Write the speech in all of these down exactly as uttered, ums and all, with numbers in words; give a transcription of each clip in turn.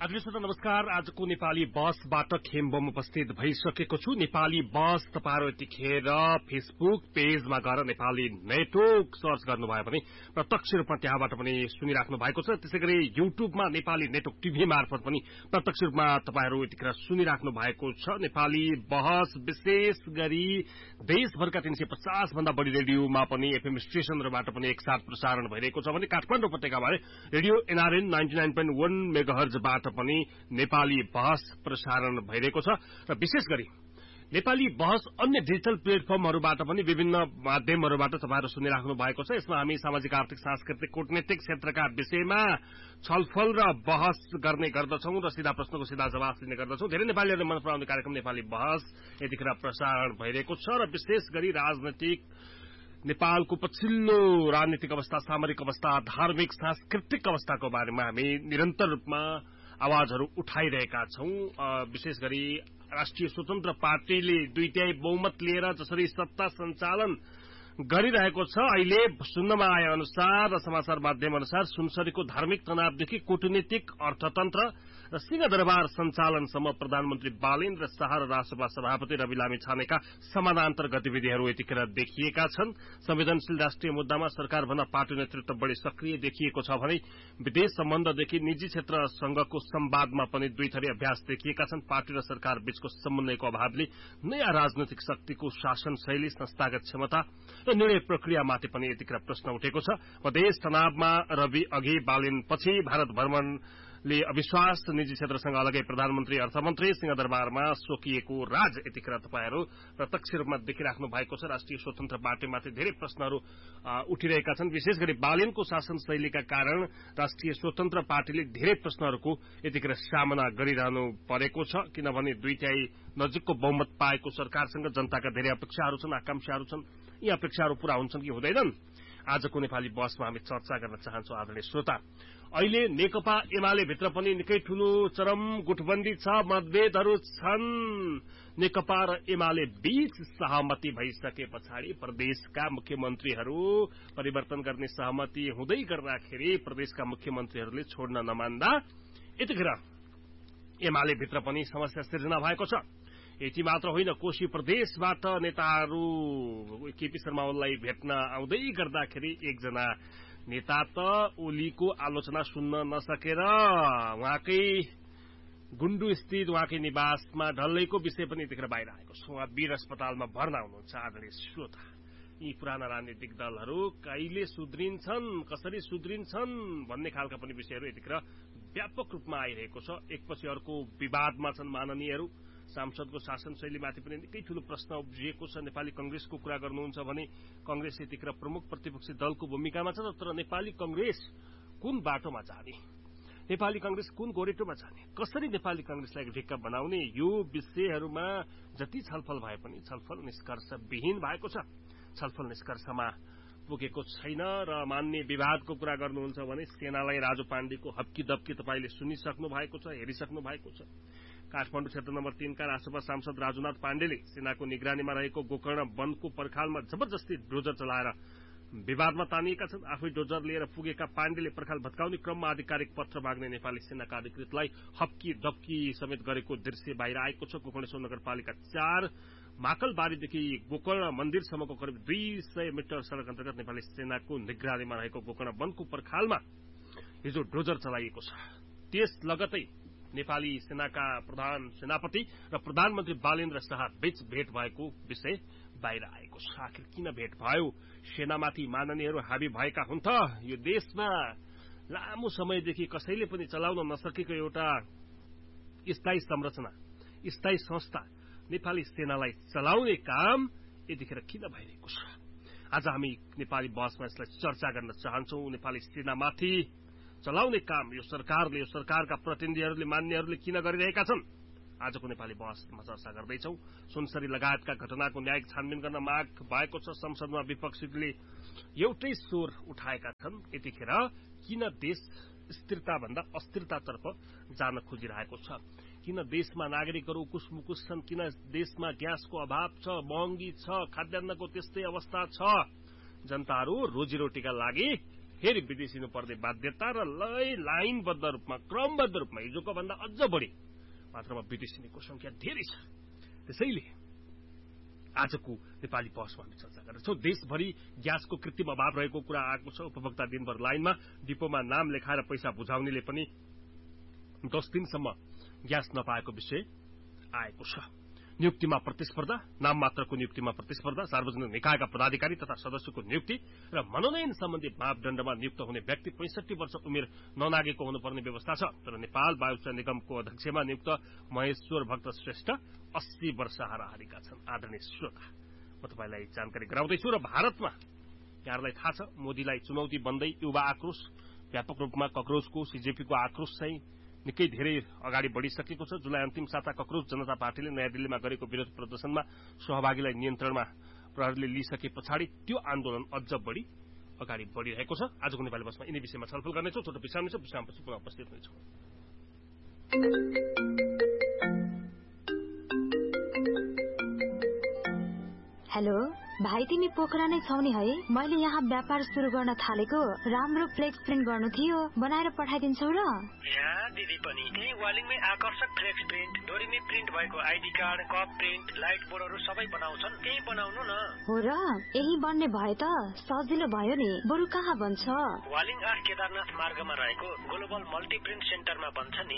आदरणीय श्रोता नमस्कार। आजको नेपाली बसबाट खेमबम उपस्थित भइसकेको छु। नेपाली बस तपाईहरु यतिखेर फेसबुक पेजमा गएर नेपाली नेटवर्क सर्च गर्नुभयो भने प्रत्यक्ष रूपमा त्यहाँबाट पनि सुनिराख्नु भएको छ। त्यसैगरी युट्युबमा नेपाली नेटवर्क टिभी मार्फत पनि प्रत्यक्ष रूपमा तपाईहरु यतिखेर सुनिराख्नु भएको छ। नेपाली बहस विशेष गरी देशभरका तीन सय पचास भन्दा बढी रेडियोमा पनि एफएम स्टेशनहरुबाट पनि एकसाथ प्रसारण भइरहेको छ भने काठमाडौँ उपत्यकाबाट radio NRN ninety nine point वन मेगाहर्जबाट पनि नेपाली बहस प्रसारण भइरहेको छ र विशेष गरी नेपाली बहस अन्य डिजिटल प्लेटफर्महरुबाट पनि विभिन्न माध्यमहरुबाट तपाईहरु सुनिराख्नु भएको छ। यसमा हामी सामाजिक आर्थिक सांस्कृतिक कूटनीतिक क्षेत्रका विषयमा छलफल र बहस गर्ने गर्दछौं र सीधा प्रश्नको सीधा जवाफ दिने गर्दछौं। धेरै नेपालीहरुले मन पराउने कार्यक्रम नेपाली बहस यतिखेर प्रसारण भइरहेको छ र विशेष गरी राजनीतिक नेपालको पछिल्लो राजनीतिक अवस्था, सामरिक अवस्था, धार्मिक सांस्कृतिक अवस्थाको बारेमा हामी निरन्तर रूपमा आवाजहरु उठाइरहेका छौं। विशेष गरी राष्ट्रिय स्वतन्त्र पार्टीले दुई तिहाई बहुमत लिएर जसरी सत्ता सञ्चालन गरिरहेको छ, अहिले सुन्नमा आए अनुसार र समाचार माध्यम अनुसार सुनसरीको धार्मिक तनावदेखि कूटनीतिक, अर्थतन्त्र र सिंहदरबार सञ्चालनसम्म प्रधानमन्त्री बालेन्द्र शाह र राष्ट्रसभा सभापति रवि लामी छानेका समानान्तर गतिविधिहरू यतिखेर देखिएका छन्। संवेदनशील राष्ट्रिय मुद्दामा सरकारभन्दा पार्टी नेतृत्व बढी सक्रिय देखिएको छ भने विदेश सम्बन्धदेखि निजी क्षेत्रसँगको संवादमा पनि दुई थरी अभ्यास देखिएका छन्। पार्टी र सरकार बीचको समन्वयको अभावले नयाँ राजनैतिक शक्तिको शासन शैली, संस्थागत क्षमता र निर्णय प्रक्रियामाथि पनि यतिखेर प्रश्न उठेको छ। मधेस तनावमा रवि अघि बालेन पछि भारत भ्रमणले अविश्वास, निजी क्षेत्रसँग अलगै प्रधानमन्त्री, अर्थमन्त्री, सिंहदरबारमा सोकिएको राज यतिखेर तपाईहरु प्रत्यक्ष रूपमा देखिराख्नु भएको छ। राष्ट्रिय स्वतन्त्र पार्टीमाथि धेरै प्रश्नहरू उठिरहेका छन्। विशेष गरी बालेनको शासन शैलीका कारण राष्ट्रिय स्वतन्त्र पार्टीले धेरै प्रश्नहरूको यतिखेर सामना गरिरहनु परेको छ, किनभने दुई तिहाई नजिकको बहुमत पाएको सरकारसँग जनताका धेरै अपेक्षाहरू छन्, आकांक्षाहरू छन्। यी अपेक्षाहरू पूरा हुन्छन् कि हुँदैनन्, आजको नेपाली बसमा हामी चर्चा गर्न चाहन्छौं। आदरणीय श्रोता, अहिले नेकपा एमाले भित्र पनि निकै ठूलो चरम गुटबन्दी छ, मतभेदहरू छन्। नेकपा र एमाले बीच सहमति भइसके पछाडि प्रदेशका मुख्यमन्त्रीहरू परिवर्तन गर्ने सहमति हुँदै गर्दाखेरि प्रदेशका मुख्यमन्त्रीहरूले छोड्न नमान्दा यतिखेर एमाले भित्र पनि समस्या सिर्जना भएको छ। यति मात्र होइन, कोशी प्रदेशबाट नेताहरू केपी शर्मा ओलीलाई भेट्न आउँदै गर्दाखेरि एकजना नेता त ओलीको आलोचना सुन्न नसकेर उहाँकै गुण्डु स्थित उहाँकै निवासमा ढल्लैको विषय पनि यतिखेर बाहिर आएको छ। उहाँ वीर अस्पतालमा भर्ना हुनुहुन्छ। आदरणीय श्रोता, यी पुराना राजनीतिक दलहरू कहिले सुध्रिन्छन्, कसरी सुध्रिन्छन् भन्ने खालका पनि विषयहरू यतिखेर व्यापक रूपमा आइरहेको छ। एकपछि अर्को विवादमा छन् माननीयहरू। सांसदको शासन शैलीमाथि पनि निकै ठूलो प्रश्न उब्जिएको छ। नेपाली कंग्रेसको कुरा गर्नुहुन्छ भने कंग्रेस यतिखेर प्रमुख प्रतिपक्षी दलको भूमिकामा छ, तर नेपाली कंग्रेस कुन बाटोमा जाने, नेपाली कंग्रेस कुन गोरेटोमा जाने, कसरी नेपाली कंग्रेसलाई ढिक्क बनाउने, यो विषयहरूमा जति छलफल भए पनि छलफल निष्कर्षविहीन भएको छ। छलफल निष्कर्षमा पुगेको छैन। र मान्य विवादको कुरा गर्नुहुन्छ भने सेनालाई राजु पाण्डेको हप्की दप्की तपाईले सुनिसक्नु भएको छ, हेरिसक्नु भएको छ। काठमाडौँ क्षेत्र नम्बर तीन का राष्ट्रसभा सांसद राजुनाथ पाण्डेले सेनाको निगरानीमा रहेको गोकर्ण वनको पर्खालमा जबरजस्ती डोजर चलाएर विवादमा तानिएका छन्। आफै डोजर लिएर पुगेका पाण्डेले पर्खाल भत्काउने क्रममा आधिकारिक पत्र माग्ने नेपाली सेनाका अधिकृतलाई हप्की दप्की समेत गरेको दृश्य बाहिर आएको छ। गोकर्णेश्वर नगरपालिका चार माकलबारीदेखि गोकर्ण मन्दिरसम्मको करिब दुई सय मिटर सड़क अन्तर्गत नेपाली सेनाको निगरानीमा रहेको गोकर्ण वनको पर्खालमा हिजो डोजर चलाइएको छ। त्यस लगतै नेपाली सेनाका प्रधान सेनापति र प्रधानमन्त्री बालेन्द्र शाह बीच भेट भएको विषय बाहिर आएको छ। आखिर किन भेट भयो? सेनामाथि माननीयहरू हावी भएका हुन् त? यो देशमा लामो समयदेखि कसैले पनि चलाउन नसकेको एउटा स्थायी संरचना, स्थायी संस्था नेपाली सेनालाई चलाउने काम यतिखेर किन भइरहेको छ? आज हामी नेपाली बसमा यसलाई चर्चा गर्न चाहन्छौं। नेपाली सेनामाथि चलाउने काम यो सरकारले, यो सरकारका प्रतिनिधिहरूले, मान्यहरूले किन गरिरहेका छन्? आजको नेपाली बहसमा चर्चा गर्दैछौं। सुनसरी लगायतका घटनाको न्यायिक छानबिन गर्न माग भएको छ। संसदमा विपक्षीले एउटै स्वर उठाएका छन्। यतिखेर किन देश स्थिरता भन्दा अस्थिरतातर्फ जान खोजिरहेको छ? किन देशमा नागरिकहरू उकुसमुकुस छन्? किन देशमा ग्यासको अभाव छ, महँगी छ, खाद्यान्नको त्यस्तै अवस्था छ? जनताहरू रोजीरोटीका लागि फेरि बिर्सिनु पर्ने बाध्यता र लय लाइनबद्ध रूपमा क्रमबद्ध रूपमा हिजोको भन्दा अझ बढी मात्रामा बिर्सिनेको संख्या धेरै छ। त्यसैले आजको नेपाली बसमा हामी चर्चा गर्छौं। देशभरि ग्यासको कृत्रिम अभाव रहेको कुरा आएको छ। उपभोक्ता दिनभर लाइनमा डिपोमा नाम लेखाएर पैसा बुझाउनेले पनि दस दिनसम्म ग्यास नपाएको विषय आएको छ। नियुक्तिमा प्रतिस्पर्धा, नाम मात्रको नियुक्तिमा प्रतिस्पर्धा, सार्वजनिक निकायका पदाधिकारी तथा सदस्यको नियुक्ति र मनोनयन सम्बन्धी मापदण्डमा नियुक्त हुने व्यक्ति पैंसठी वर्ष उमेर ननागेको हुनुपर्ने व्यवस्था छ। तर नेपाल वायुसेना निगमको अध्यक्षमा नियुक्त महेश्वर भक्त श्रेष्ठ अस्सी वर्ष हाराहारीका छन्। आदरणीय श्रोता, म तपाईलाई जानकारी गराउँदैछु र भारतमा यहाँहरूलाई थाहा छ मोदीलाई चुनौती बन्दै युवा आक्रोश व्यापक रूपमा कक्रोचको सीजेपीको आक्रोश चाहिँ निकै धेरै अगाडि बढिसकेको छ। जुलाई अन्तिम साता कक्रोच जनता पार्टीले नयाँ दिल्लीमा गरेको विरोध प्रदर्शनमा सहभागीलाई नियन्त्रणमा प्रहरीले लिइसके पछाडि त्यो आन्दोलन अझ बढी अगाडि बढिरहेको छ। आजको नेपाली बसमा यिनै विषयमा छलफल गर्नेछौँ। छोटो विश्राम छ, विश्रामपछि पुनः उपस्थित हुनेछौँ। हेलो भाइ, तिमी पोखरा नै छौ नि है? मैले यहाँ व्यापार सुरु गर्न थालेको राम्रो फ्लेक्स प्रिन्ट गर्नु थियो, बनाएर पठाइदिन्छौ र? यहाँ दिदी पनि त्यही वालिङमै आकर्षक फ्लेक्स प्रिन्ट, डोरीमै प्रिन्ट भएको ID card, cup print, light बोर्डहरू सबै बनाउँछन्। त्यही बनाउनु न। हो र? यही बन्ने भए त सजिलो भयो नि। बरु कहाँ बन्छ? वालिङ आठ केदारनाथ मार्गमा रहेको ग्लोबल मल्टी प्रिन्ट सेन्टरमा बन्छ नि।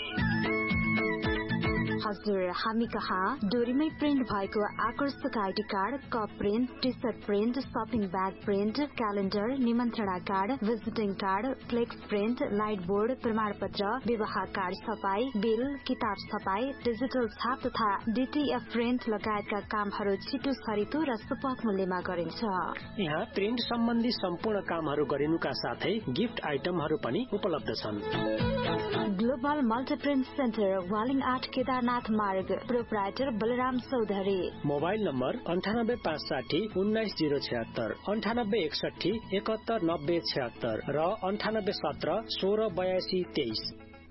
हजुर, हामी कहाँ डोरीमै प्रिन्ट भएको आकर्षक ID card, cup print, T short print, shopping bag print, calendar, निमन्त्रणा card, visiting card, flex print, light board, प्रमाण पत्र, विवाह कार्ड छपाई, बिल, किताब छपाई, डिजिटल छाप तथा डीटीएफ प्रिन्ट लगायतका कामहरू छिटो छरितो र सुपथ मूल्यमा गरिन्छ। यहाँ प्रिन्ट सम्बन्धी सम्पूर्ण कामहरू गरिनुका साथै गिफ्ट आइटमहरू पनि उपलब्ध छन्। ग्लोबल मल्टीप्रिन्ट सेन्टर, वालिङ आठ केदारनाथ मार्ग, proprietor Balram Chaudhary. Mobile number अन्ठानब्बे पाँच साठी उन्नाइस जिरो छिहत्तर, अन्ठानब्बे एकसठी एकहत्तर नब्बे छिहत्तर र अन्ठानब्बे सत्र सोह्र बयासी तेइस।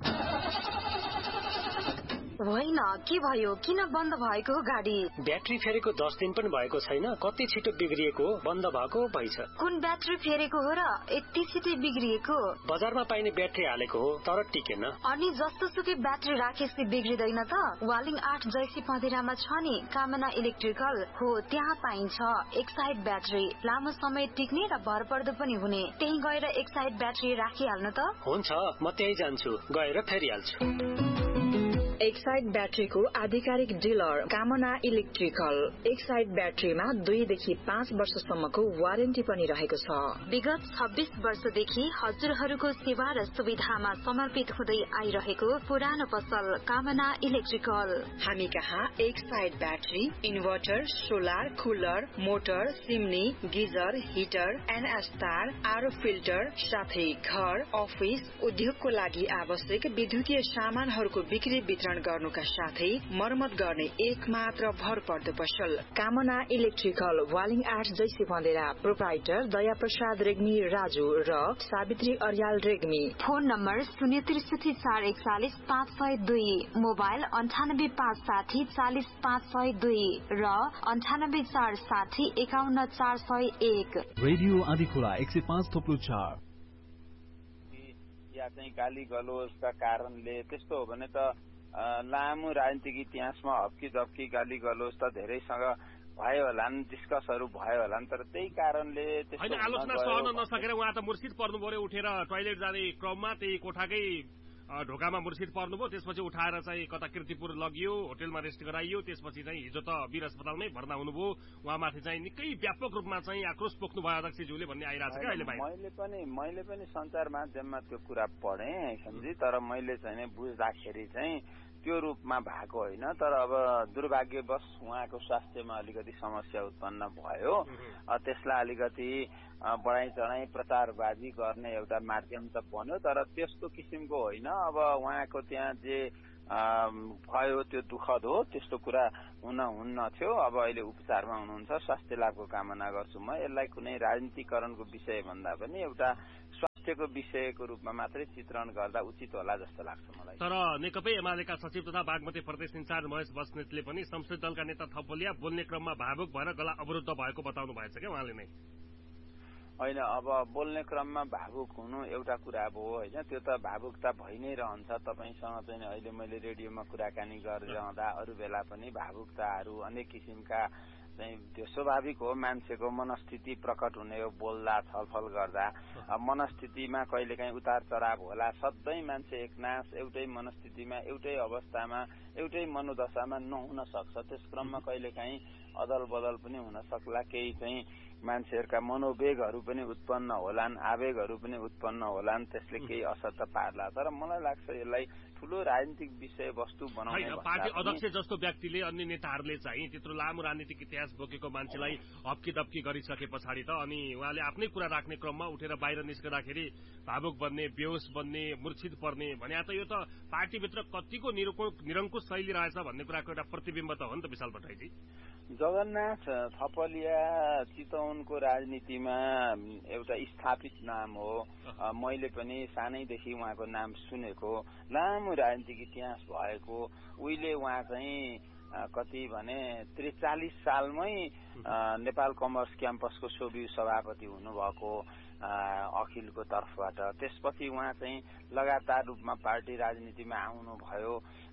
होइन, के भयो? किन बन्द भएको गाडी? ब्याट्री फेरेको दस दिन पनि भएको छैन, कति छिटो बिग्रिएको बन्द भएको भइछ। कुन ब्याट्री फेरेको हो र यति छिटो बिग्रिएको? बजारमा पाइने ब्याट्री हालेको हो तर टिकेन। अनि जस्तो सुकै ब्याट्री राखेपछि बिग्रिँदैन त? वालिङ आठ जैसी पँधेरामा छ नि कामना इलेक्ट्रिकल, हो त्यहाँ पाइन्छ एक साइड ब्याट्री, लामो समय टिक्ने र भरपर्दो पनि हुने। त्यही गएर एक साइड ब्याट्री राखिहाल्नु त। हुन्छ, म त्यही जान्छु, गएर फेरिहाल्छु। एक साइड ब्याट्रीको आधिकारिक डिलर कामना इलेक्ट्रिकल। एक साइड ब्याट्रीमा दुईदेखि पाँच वर्षसम्मको वारेन्टी पनि रहेको छ। विगत छब्बीस वर्षदेखि हजुरहरूको सेवा र सुविधामा समर्पित हुँदै आइरहेको पुरानो पसल कामना इलेक्ट्रिकल। हामी कहाँ एक side battery, inverter, solar, cooler, motor, सिमनी, geyser, heater, NS तार, आरो फिल्टर साथै घर, अफिस, उद्योगको लागि आवश्यक विद्युतीय सामानहरूको बिक्री वितरण गर्नुका साथै मर्मत गर्ने एक मात्र भर पर्दो पसल कामना इलेक्ट्रिकल, वालिङ आठ जैसी बन्देरा। प्रोप्राइटर दया प्रसाद रेग्मी राजु र सावित्री अर्याल रेग्मी। फोन नम्बर शून्य त्रिसठी चार एकचालिस पाँच सय दुई, मोबाइल अन्ठानब्बे पाँच साठी चालिस पाँच सय दुई र अन्ठानब्बे चार साठी एकाउन्न चार सय एक। रेडियो आँधीखोला एक सय पाँच थोप्लो चार। या चाहिँ गाली गलोजका कारणले त्यस्तो हो भने त लामो राजनीतिक इतिहासमा हप्की झप्की गाली गलोज त धेरैसँग भयो होला, डिस्कसहरू भयो होला, तर त्यही कारणले होइन आलोचना सहन नसकेर उहाँ त मुर्सिद पर्नु पर्यो। उठेर टोयलेट जाने क्रममा त्यही कोठाकै ढोकामा मुर्सिद पर्नुभयो। त्यसपछि उठाएर चाहिँ कता किर्तिपुर लगियो, होटेलमा रेस्ट गराइयो। त्यसपछि चाहिँ हिजो त वीर अस्पतालमै भर्ना हुनुभयो। उहाँमाथि चाहिँ निकै व्यापक रूपमा चाहिँ आक्रोश पोख्नु भयो अध्यक्षज्यूले भन्ने आइरहेको छ क्या अहिले। मैले पनि मैले पनि सञ्चार माध्यममा त्यो कुरा पढेँ सम्झी, तर मैले चाहिँ बुझ्दाखेरि चाहिँ त्यो रूपमा भएको होइन। तर अब दुर्भाग्यवश उहाँको स्वास्थ्यमा अलिकति समस्या उत्पन्न भयो। त्यसलाई अलिकति बढाइ चढाइ प्रचारबाजी गर्ने एउटा माध्यम त बन्यो, तर त्यस्तो किसिमको होइन। अब उहाँको त्यहाँ जे भयो त्यो दुःखद हो, त्यस्तो कुरा हुन हुन्न थियो। अब अहिले उपचारमा हुनुहुन्छ, स्वास्थ्य लाभको कामना गर्छु म। यसलाई कुनै राजनीतिकरणको विषय भन्दा पनि एउटा स्वास्थ्यको विषयको रूपमा मात्रै चित्रण गर्दा उचित होला जस्तो लाग्छ मलाई। तर नेकपा एमालेका सचिव तथा बागमती प्रदेश इन्चार्ज महेश बस्नेतले पनि संसदीय दलका नेता थपलिया बोल्ने क्रममा भावुक भएर गला अवरुद्ध भएको बताउनु भएछ क्या उहाँले नै। होइन अब बोल्ने क्रममा भावुक हुनु एउटा कुरा हो होइन, त्यो त भावुकता भइ नै रहन्छ। तपाईँसँग चाहिँ अहिले मैले रेडियोमा कुराकानी गरिरहँदा अरू बेला पनि भावुकताहरू अनेक किसिमका चाहिँ त्यो स्वाभाविक हो, मान्छेको मनस्थिति प्रकट हुने हो। बोल्दा छलफल गर्दा मनस्थितिमा कहिलेकाहीँ उतार चढाव होला। सधैँ मान्छे एकनास एउटै मनस्थितिमा एउटै अवस्थामा एउटै मनोदशामा नहुन सक्छ। त्यस क्रममा कहिलेकाहीँ अदल बदल पनि हुन सक्ला, केही चाहिँ मान्छेहरूका मनोवेगहरू पनि उत्पन्न होलान्, आवेगहरू पनि उत्पन्न होलान्, त्यसले केही असर त पार्ला। तर मलाई लाग्छ यसलाई ठूलो राजनीतिक विषयवस्तु बनाउने पार्टी अध्यक्ष जस्तो व्यक्तिले अन्य नेताहरूले चाहिँ त्यत्रो लामो राजनीतिक इतिहास बोकेको मान्छेलाई हप्की दप्की गरिसके पछाडि त अनि उहाँले आफ्नै कुरा राख्ने क्रममा उठेर बाहिर निस्कँदाखेरि भावुक बन्ने, बेहोस बन्ने, मूर्छित पर्ने भने त यो त पार्टीभित्र कतिको निरङ्कुश शैली रहेछ भन्ने कुराको एउटा प्रतिबिम्ब त हो नि त विशाल भट्टराईजी। जगन्नाथ थपलिया चितवनको राजनीतिमा एउटा स्थापित नाम हो। मैले पनि सानैदेखि उहाँको नाम सुनेको, लामो राजनीतिक इतिहास भएको। उहिले उहाँ चाहिँ कति भने त्रिचालिस सालमै नेपाल कमर्स क्याम्पसको सोभियु सभापति हुनुभएको अखिलको तर्फबाट। त्यसपछि उहाँ चाहिँ लगातार रूपमा पार्टी राजनीतिमा आउनुभयो,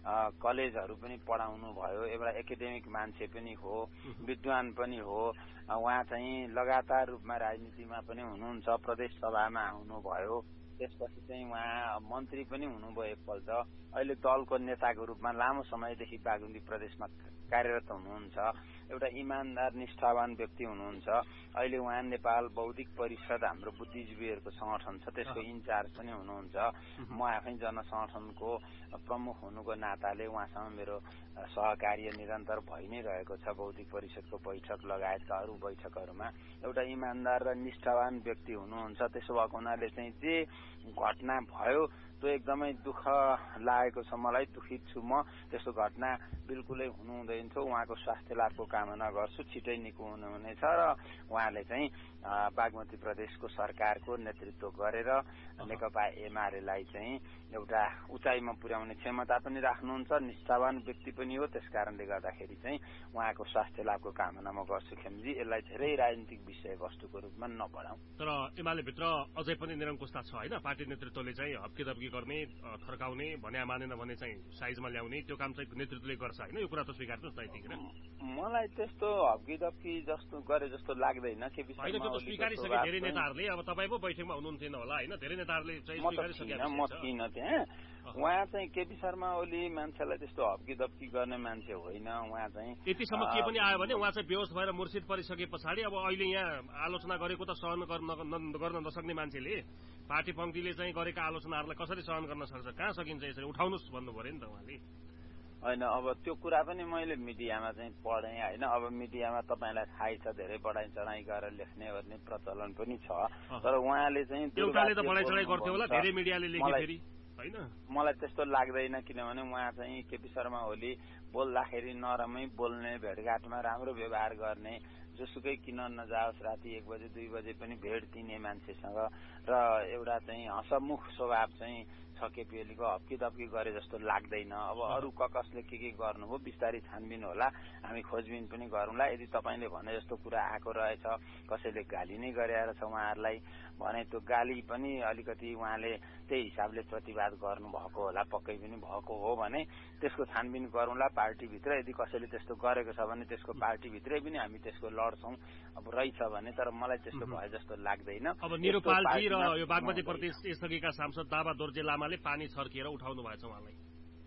कलेजहरू पनि पढाउनु भयो, एउटा एकाडेमिक मान्छे पनि हो, विद्वान पनि हो। उहाँ चाहिँ लगातार रूपमा राजनीतिमा पनि हुनुहुन्छ, प्रदेश सभामा आउनुभयो। त्यसपछि चाहिँ उहाँ मन्त्री पनि हुनुभयो एकपल्ट। अहिले दलको नेताको रूपमा लामो समयदेखि बागलुङ प्रदेशमा कार्यरत हुनुहुन्छ। एउटा इमान्दार निष्ठावान व्यक्ति हुनुहुन्छ। अहिले उहाँ नेपाल बौद्धिक परिषद हाम्रो बुद्धिजीवीहरूको संगठन छ, त्यसको इन्चार्ज पनि हुनुहुन्छ। म आफै जनसंगठनको प्रमुख हुनुको नाताले उहाँसँग मेरो सहकार्य निरन्तर भइ नै रहेको छ, बौद्धिक परिषदको बैठक लगायतका अरू बैठकहरूमा। एउटा इमान्दार र निष्ठावान व्यक्ति हुनुहुन्छ। त्यसो भएको हुनाले चाहिँ जे घटना भयो त्यो एकदमै दुःख लागेको छ मलाई, दुखित छु म। त्यस्तो घटना बिल्कुलै हुनु हुँदैन थियो। उहाँको स्वास्थ्य लाभको कामना गर्छु, छिटै निको हुनुहुनेछ र उहाँले चाहिँ बागमती प्रदेशको सरकारको नेतृत्व गरेर नेकपा एमालेलाई चाहिँ एउटा उचाइमा पुर्याउने क्षमता पनि राख्नुहुन्छ, निष्ठावान व्यक्ति पनि हो। त्यसकारणले गर्दाखेरि चाहिँ उहाँको स्वास्थ्य लाभको कामना म गर्छु खेमजी। यसलाई धेरै राजनीतिक विषयवस्तुको रूपमा नबढाउँ। तर एमालेभित्र अझै पनि निरङ्कुशता छ होइन, पार्टी नेतृत्वले चाहिँ हप्की दप्की गर्ने, थर्काउने, भन्या मानेन भने चाहिँ साइजमा ल्याउने त्यो काम चाहिँ नेतृत्वले गर्छ होइन, यो कुरा त स्वीकार्नुहोस् न। मलाई त्यस्तो हप्की दप्की जस्तो गरे जस्तो लाग्दैन। के स्वीकारिसके धेरै नेताहरूले, अब तपाईँ पो बैठकमा हुनुहुन्थेन होला होइन, धेरै नेताहरूले चाहिँ स्वीकारिसकेका म थिइन त्यहाँ। उहाँ चाहिँ केपी शर्मा ओली मान्छेलाई त्यस्तो हप्की दप्की गर्ने मान्छे होइन। उहाँ चाहिँ यतिसम्म के पनि आयो भने उहाँ चाहिँ बेहोस भएर मूर्छित परिसके पछाडि अब अहिले यहाँ आलोचना गरेको त सहन गर्न नसक्ने मान्छेले पार्टी पङ्क्तिले चाहिँ गरेका आलोचनाहरूलाई कसरी सहन गर्न सक्छ? कहाँ सकिन्छ? यसरी उठाउनुहोस् भन्नु पर्यो नि त उहाँले। होइन, अब त्यो कुरा पनि मैले मिडियामा चाहिँ पढेँ होइन। अब मिडियामा तपाईँलाई थाहै छ धेरै बढाइ चढाइ गरेर लेख्ने गर्ने प्रचलन पनि छ। तर उहाँले चाहिँ एउटाले त बढाइ चढाइ गर्थ्यो होला, धेरै मिडियाले लेखे फेरि होइन। मलाई त्यस्तो लाग्दैन, किनभने उहाँ चाहिँ केपी शर्मा ओली बोल्दाखेरि नरमै बोल्ने, भेटघाटमा राम्रो व्यवहार गर्ने, जोसुकै किन नजाओस् राति एक बजे दुई बजे पनि भेट दिने मान्छेसँग र एउटा चाहिँ हसमुख स्वभाव चाहिँ छ केपी ओलीको। हप्की दप्की गरे जस्तो लाग्दैन। अब अरू ककसले के के गर्नु हो बिस्तारै छानबिन होला, हामी खोजबिन पनि गरौँला। यदि तपाईँले भने जस्तो कुरा आएको रहेछ, कसैले गाली नै गरेर छ उहाँहरूलाई भने त्यो गाली पनि अलिकति उहाँले त्यही हिसाबले प्रतिवाद गर्नुभएको होला, पक्कै पनि भएको हो भने त्यसको छानबिन गरौँला पार्टीभित्र। यदि कसैले त्यस्तो गरेको छ भने त्यसको पार्टीभित्रै पनि हामी त्यसको लड्छौँ अब रहेछ भने। तर मलाई त्यस्तो भए जस्तो लाग्दैन। अब निरुपालजी र यो बागमती प्रदेश यसअघिका सांसद दावा दोर्जे लामाले पानी छर्किएर उठाउनु भएछ उहाँलाई।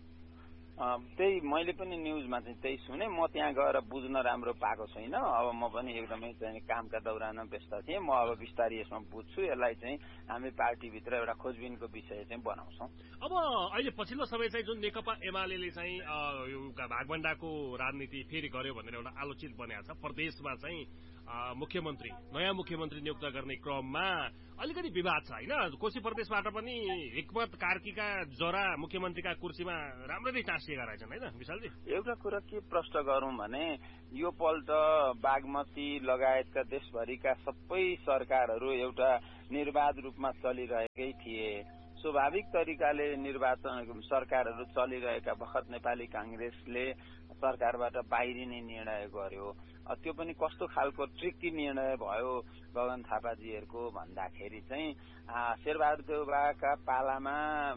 त्यही मैले पनि न्युजमा चाहिँ त्यही सुने। म त्यहाँ गएर बुझ्न राम्रो पाएको छैन। अब म पनि एकदमै चाहिँ कामका दौरानमा व्यस्त थिएँ। म अब बिस्तारै यसमा बुझ्छु। यसलाई चाहिँ हामी पार्टीभित्र एउटा खोजबिनको विषय चाहिँ बनाउँछौँ। अब अहिले पछिल्लो समय चाहिँ जुन नेकपा एमाले चाहिँ यो भागभण्डाको राजनीति फेरि गर्यो भनेर एउटा आलोचित बनेको छ, प्रदेशमा चाहिँ मुख्यमन्त्री नयाँ मुख्यमन्त्री नियुक्त गर्ने क्रममा अलिकति विवाद छ होइन। कोशी प्रदेशबाट पनि हिक्मत कार्कीका जरा मुख्यमन्त्रीका कुर्सीमा राम्ररी टाँसिएका रहेछन् होइन विशालजी। एउटा कुरा के प्रश्न गरौँ भने यो पल्ट बागमती लगायतका देशभरिका सबै सरकारहरू एउटा निर्वाध रूपमा चलिरहेकै थिए। स्वाभाविक तरिकाले निर्वाचन सरकारहरू चलिरहेका बखत नेपाली कांग्रेसले सरकारबाट बाहिरिने निर्णय गर्यो। त्यो पनि कस्तो खालको ट्रिकी निर्णय भयो गगन थापाजीहरूको भन्दाखेरि चाहिँ शेरबहादुर देउवाका पालामा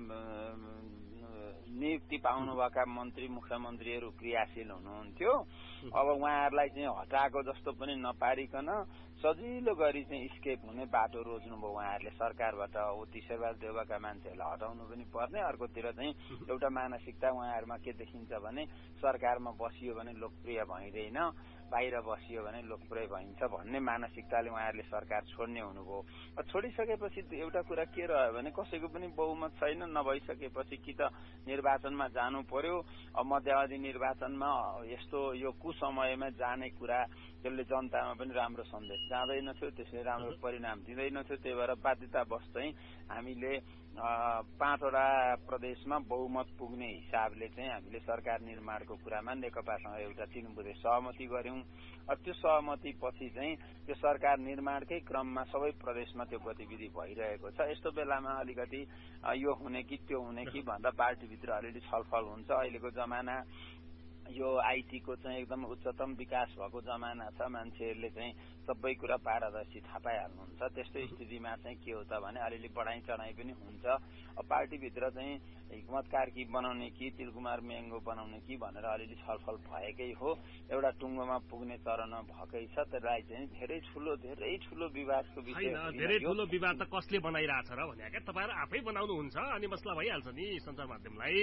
नियुक्ति पाउनुभएका मन्त्री मुख्यमन्त्रीहरू क्रियाशील हुनुहुन्थ्यो। अब उहाँहरूलाई चाहिँ हटाएको जस्तो पनि नपारिकन सजिलो गरी चाहिँ स्केप हुने बाटो रोज्नुभयो उहाँहरूले सरकारबाट। हो ती शेरबहादुर देउवाका मान्छेहरूलाई हटाउनु पनि पर्ने, अर्कोतिर चाहिँ एउटा मानसिकता उहाँहरूमा के देखिन्छ भने सरकारमा बसियो भने लोकप्रिय भइँदैन, बाहिर बसियो भने लोकप्रिय भइन्छ भन्ने मानसिकताले उहाँहरूले सरकार छोड्ने हुनुभयो। छोडिसकेपछि एउटा कुरा के रह्यो भने कसैको पनि बहुमत छैन, नभइसकेपछि कि त निर्वाचनमा जानु पर्यो। अब मध्यावधि निर्वाचनमा यस्तो यो कुसमयमा जाने कुरा त्यसले जनतामा पनि राम्रो सन्देश जाँदैनथ्यो, त्यसले राम्रो परिणाम दिँदैनथ्यो। त्यही भएर बाध्यतावश चाहिँ हामीले पाँचवटा प्रदेशमा बहुमत पुग्ने हिसाबले चाहिँ हामीले सरकार निर्माणको कुरामा नेकपासँग एउटा तीन बुँदे सहमति गर्यौं। त्यो सहमति पछि चाहिँ त्यो सरकार निर्माणकै क्रममा सबै प्रदेशमा त्यो गतिविधि भइरहेको छ। यस्तो बेलामा अलिकति यो हुने कि त्यो हुने कि भन्दा पार्टीभित्र अलिअलि छलफल हुन्छ। अहिलेको जमाना यो आइटीको चाहिँ एकदम उच्चतम विकास भएको जमाना छ, मान्छेहरूले चाहिँ सबै कुरा पारदर्शी थाहा पाइहाल्नुहुन्छ। त्यस्तो स्थितिमा चाहिँ के हो त भने अलिअलि बढाइ चढाइ पनि हुन्छ। अब पार्टीभित्र चाहिँ हिक्मत कार्की बनाउने कि तिलकुमार मेङ्गो बनाउने कि भनेर अलिअलि छलफल भएकै हो। एउटा टुङ्गोमा पुग्ने चरण भएकै छ। त्यसलाई चाहिँ धेरै ठुलो धेरै ठुलो विवादको विषय होइन। धेरै ठुलो विवाद त कसले बनाइरहेछ र भने क्या तपाईँहरू आफै बनाउनुहुन्छ अनि मसला भइहाल्छ नि सञ्चार माध्यमलाई।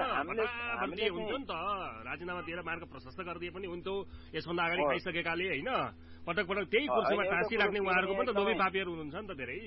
हामीले हुन्थ्यो नि त, राजीनामा दिएर मार्ग प्रशस्त गरिदिए पनि हुन्थ्यो यसभन्दा अगाडि खाइसकेकाले होइन। पटक पटक त्यही कुर्सीमा टाँसिराख्ने उहाँहरूको पनि त लोभी पापीहरू हुनुहुन्छ नि त धेरै।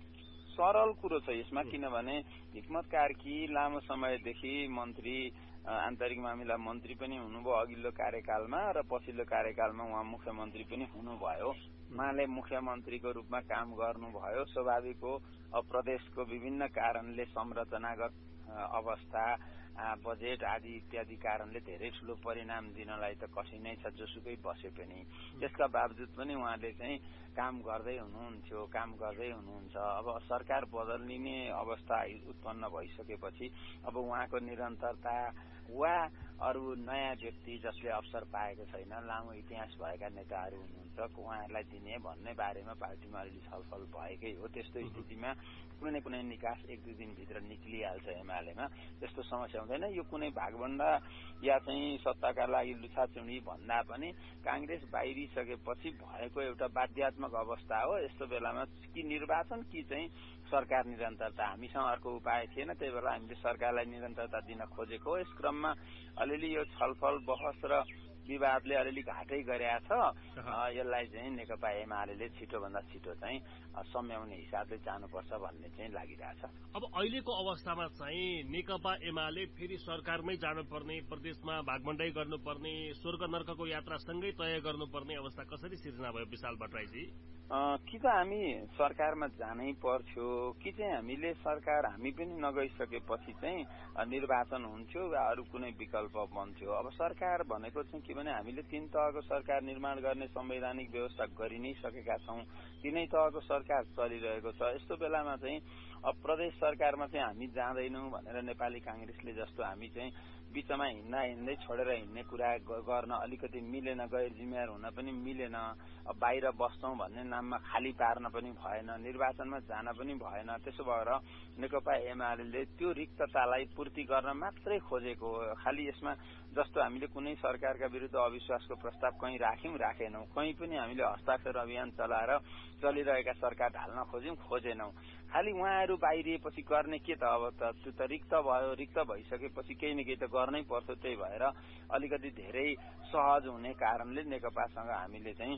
सरल कुरो छ यसमा, किनभने हिक्मत कार्की लामो समयदेखि मन्त्री आन्तरिक मामिला मन्त्री पनि हुनुभयो अघिल्लो कार्यकालमा र पछिल्लो कार्यकालमा उहाँ मुख्यमन्त्री पनि हुनुभयो। उहाँले मुख्यमन्त्रीको रूपमा काम गर्नुभयो। स्वाभाविक हो प्रदेशको विभिन्न कारणले संरचनागत अवस्था, बजेट आदि इत्यादि कारणले धेरै ठुलो परिणाम दिनलाई त कसै नै छ जोसुकै बसे पनि। त्यसका बावजुद पनि उहाँले चाहिँ काम गर्दै हुनुहुन्थ्यो काम गर्दै हुनुहुन्छ। अब सरकार बदलिने अवस्था उत्पन्न भइसकेपछि अब उहाँको निरन्तरता वा अरू नयाँ व्यक्ति जसले अवसर पाएको छैन, लामो इतिहास भएका नेताहरू हुनुहुन्छ, उहाँहरूलाई दिने भन्ने बारेमा पार्टीमा अलिअलि छलफल भएकै हो। त्यस्तो स्थितिमा कुनै कुनै निकास एक दुई दिनभित्र निक्लिहाल्छ एमालेमा, त्यस्तो समस्या हुँदैन। यो कुनै भागभण्डा या चाहिँ सत्ताका लागि लुछाचुडी भन्दा पनि काङ्ग्रेस बाहिरिसकेपछि भएको एउटा बाध्यात्मक अवस्था हो। यस्तो बेलामा कि निर्वाचन कि चाहिँ सरकार निरन्तरता, हामीसँग अर्को उपाय थिएन। त्यही भएर हामीले सरकारलाई निरन्तरता दिन खोजेको हो। यस क्रममा अलिअलि यो छलफल बहस र विवादले अलिअलि घाटै गरेका छ। यसलाई चाहिँ नेकपा एमाले छिटोभन्दा छिटो चाहिँ सम्याउने हिसाबले जानुपर्छ भन्ने चाहिँ लागिरहेछ। अब अहिलेको अवस्थामा चाहिँ नेकपा एमाले फेरि सरकारमै जानुपर्ने, प्रदेशमा भागभण्डाइ गर्नुपर्ने, स्वर्ग नर्कको यात्रा सँगै तय गर्नुपर्ने अवस्था कसरी सिर्जना भयो विशाल भट्टराईजी? कि त हामी सरकारमा जानै पर्थ्यो कि चाहिँ हामीले सरकार हामी पनि नगइसकेपछि चाहिँ निर्वाचन हुन्थ्यो वा अरू कुनै विकल्प बन्थ्यो। अब सरकार भनेको चाहिँ के भने हामीले तीन तहको सरकार निर्माण गर्ने संवैधानिक व्यवस्था गरि नै सकेका छौँ। तीनै तहको सरकार चलिरहेको छ। यस्तो बेलामा चाहिँ अब प्रदेश सरकारमा चाहिँ हामी जाँदैनौँ भनेर नेपाली काङ्ग्रेसले जस्तो हामी चाहिँ बिचमा हिँड्दा हिँड्दै छोडेर हिँड्ने कुरा गर्न अलिकति मिलेन, गैर जिम्मेवार हुन पनि मिलेन। बाहिर बस्छौँ भन्ने नाममा खाली पार्न पनि भएन, निर्वाचनमा जान पनि भएन। त्यसो भएर नेकपा एमाले त्यो रिक्ततालाई पूर्ति गर्न मात्रै खोजेको हो। खालि यसमा जस्तो हामीले कुनै सरकारका विरुद्ध अविश्वासको प्रस्ताव कहीँ राख्यौँ राखेनौँ, कहीँ पनि हामीले हस्ताक्षर अभियान चलाएर चलिरहेका सरकार ढाल्न खोज्यौँ खोजेनौँ। खालि उहाँहरू बाहिरिएपछि गर्ने के त, अब त त्यो त रिक्त भयो। रिक्त भइसकेपछि केही न केही त गर्नै पर्थ्यो। त्यही भएर अलिकति धेरै सहज हुने कारणले नेकपासँग हामीले चाहिँ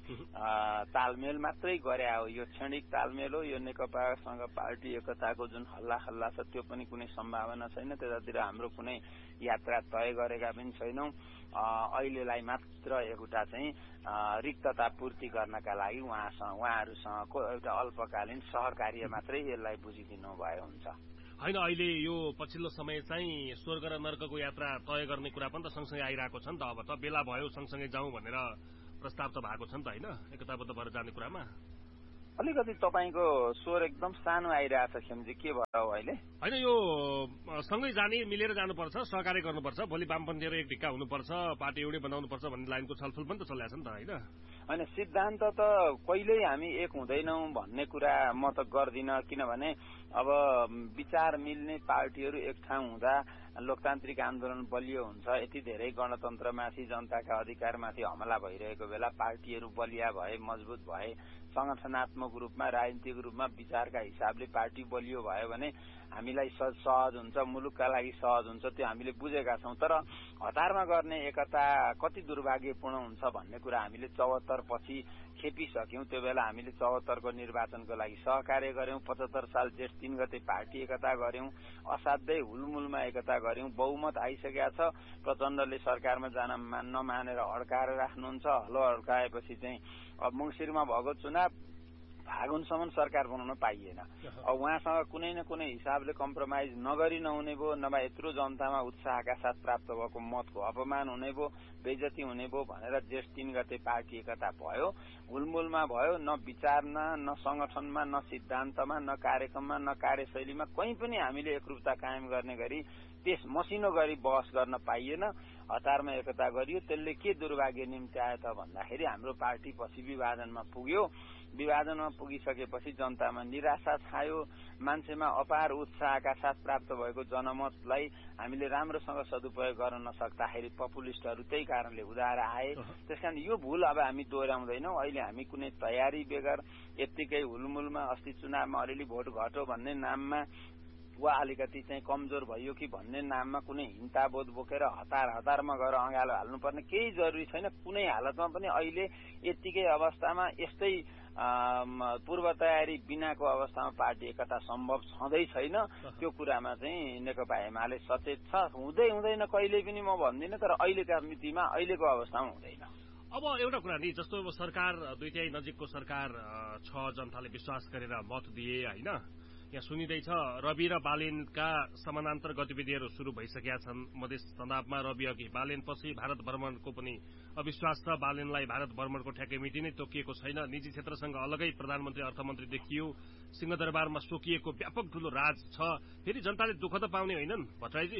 तालमेल मात्रै गरे हो। यो क्षणिक तालमेल हो। यो नेकपासँग पार्टी एकताको जुन हल्ला हल्ला छ त्यो पनि कुनै सम्भावना छैन। त्यतातिर हाम्रो कुनै यात्रा तय गरेका पनि छैनौँ। अहिलेलाई मात्र एउटा चाहिँ रिक्तता पूर्ति गर्नका लागि उहाँसँग उहाँहरूसँगको एउटा अल्पकालीन सहकार्य मात्रै यसलाई बुझिदिनु भए हुन्छ। होइन, अहिले यो पछिल्लो समय चाहिँ स्वर्ग र नर्कको यात्रा तय गर्ने कुरा पनि त सँगसँगै आइरहेको छ नि त। अब त बेला भयो सँगसँगै जाउँ भनेर प्रस्ताव त भएको छ नि त होइन, एकताबद्ध भएर जाने कुरामा। अलिकति तपाईँको स्वर एकदम सानो आइरहेछ खेमजी, के भयो अहिले? होइन, यो सँगै जाने, मिलेर जानुपर्छ, सहकार्य गर्नुपर्छ, भोलि वामपन्थीहरू एक ढिक्का हुनुपर्छ, पार्टी एउटै बनाउनुपर्छ भन्ने लाइनको छलफल पनि त चलिरहेछ नि त, होइन? होइन, सिद्धान्त त कहिल्यै हामी एक हुँदैनौँ भन्ने कुरा म त गर्दिनँ, किनभने अब विचार मिल्ने पार्टीहरू एक ठाउँ हुँदा लोकतान्त्रिक आन्दोलन बलियो हुन्छ। यति धेरै गणतन्त्रमाथि, जनताका अधिकारमाथि हमला भइरहेको बेला पार्टीहरू बलिया भए, मजबुत भए, संगठनात्मक रूपमा, राजनीतिक रूपमा विचारका हिसाबले पार्टी बलियो भयो भने हामीलाई सहज हुन्छ, मुलुकका लागि सहज हुन्छ, त्यो हामीले बुझेका छौँ। तर हतारमा गर्ने एकता कति दुर्भाग्यपूर्ण हुन्छ भन्ने कुरा हामीले चौहत्तर पछि खेपिसक्यौं। त्यो बेला हामीले चौहत्तरको निर्वाचनको लागि सहकार्य गर्यौं, पचहत्तर साल जेठ तीन गते पार्टी एकता गर्यौं, असाध्यै हुलमुलमा एकता गर्यौं, बहुमत आइसकेका छ। प्रचण्डले सरकारमा जान नमानेर अड्काएर राख्नुहुन्छ। हलो अड्काएपछि चाहिँ अब मङ्सिरमा भएको चुनाव फागुनसम्म सरकार बनाउन पाइएन। अब उहाँसँग कुनै न कुनै हिसाबले कम्प्रोमाइज नगरी नहुने भयो, नभए यत्रो जनतामा उत्साहका साथ प्राप्त भएको मतको अपमान हुने भयो, बेइज्जती हुने भयो भनेर जेठ तीन गते पार्टी एकता भयो। हुलमुलमा भयो, न विचारमा, न संगठनमा, न सिद्धान्तमा, न कार्यक्रममा, न कार्यशैलीमा कहीँ पनि हामीले एकरूपता कायम गर्ने गरी त्यस मसिनो गरी बहस गर्न पाइएन। हतारमा एकता गरियो, त्यसले के दुर्भाग्य निम्ति आयो त भन्दाखेरि हाम्रो पार्टी पछि विभाजनमा पुग्यो। विभाजनमा पुगिसकेपछि जनतामा निराशा छायो, मान्छेमा अपार उत्साहका साथ प्राप्त भएको जनमतलाई हामीले राम्रोसँग सदुपयोग गर्न नसक्दाखेरि पपुलिस्टहरू त्यही कारणले उदाएर आए। त्यसकारण यो भूल अब हामी दोहोऱ्याउँदैनौँ। अहिले हामी कुनै तयारी बेगर यत्तिकै हुलमुलमा अस्ति चुनावमा अलिअलि भोट घट्यो भन्ने नाममा वा अलिकति चाहिँ कमजोर भयो कि भन्ने नाममा कुनै हिंताबोध बोकेर हतार हतारमा गएर अँगालो हाल्नुपर्ने केही जरुरी छैन। कुनै हालतमा पनि अहिले यत्तिकै अवस्थामा यस्तै पूर्व तयारी बिनाको अवस्थामा पार्टी एकता सम्भव छँदै छैन। त्यो कुरामा चाहिँ नेकपा एमाले सचेत छ। हुँदै हुँदैन कहिले पनि म भन्दिनँ, तर अहिलेका मितिमा अहिलेको अवस्थामा हुँदैन। अब एउटा कुरा नि, जस्तो अब सरकार दुई तिहाई नजिकको सरकार छ, जनताले विश्वास गरेर मत दिए, होइन? यहाँ सुनिँदैछ रवि र बालेनका समानान्तर गतिविधिहरू शुरू भइसकेका छन् मधेस तनावमा। रवि अघि, बालेन पछि भारत भ्रमणको पनि अविश्वास छ। बालेनलाई भारत भ्रमणको ठ्याक्कै मिति नै तोकिएको छैन। निजी क्षेत्रसँग अलगै प्रधानमन्त्री अर्थमन्त्री देखियो। सिंहदरबारमा सोकिएको व्यापक ठूलो राज छ। फेरि जनताले दुःख त पाउने होइनन् भट्टराईजी?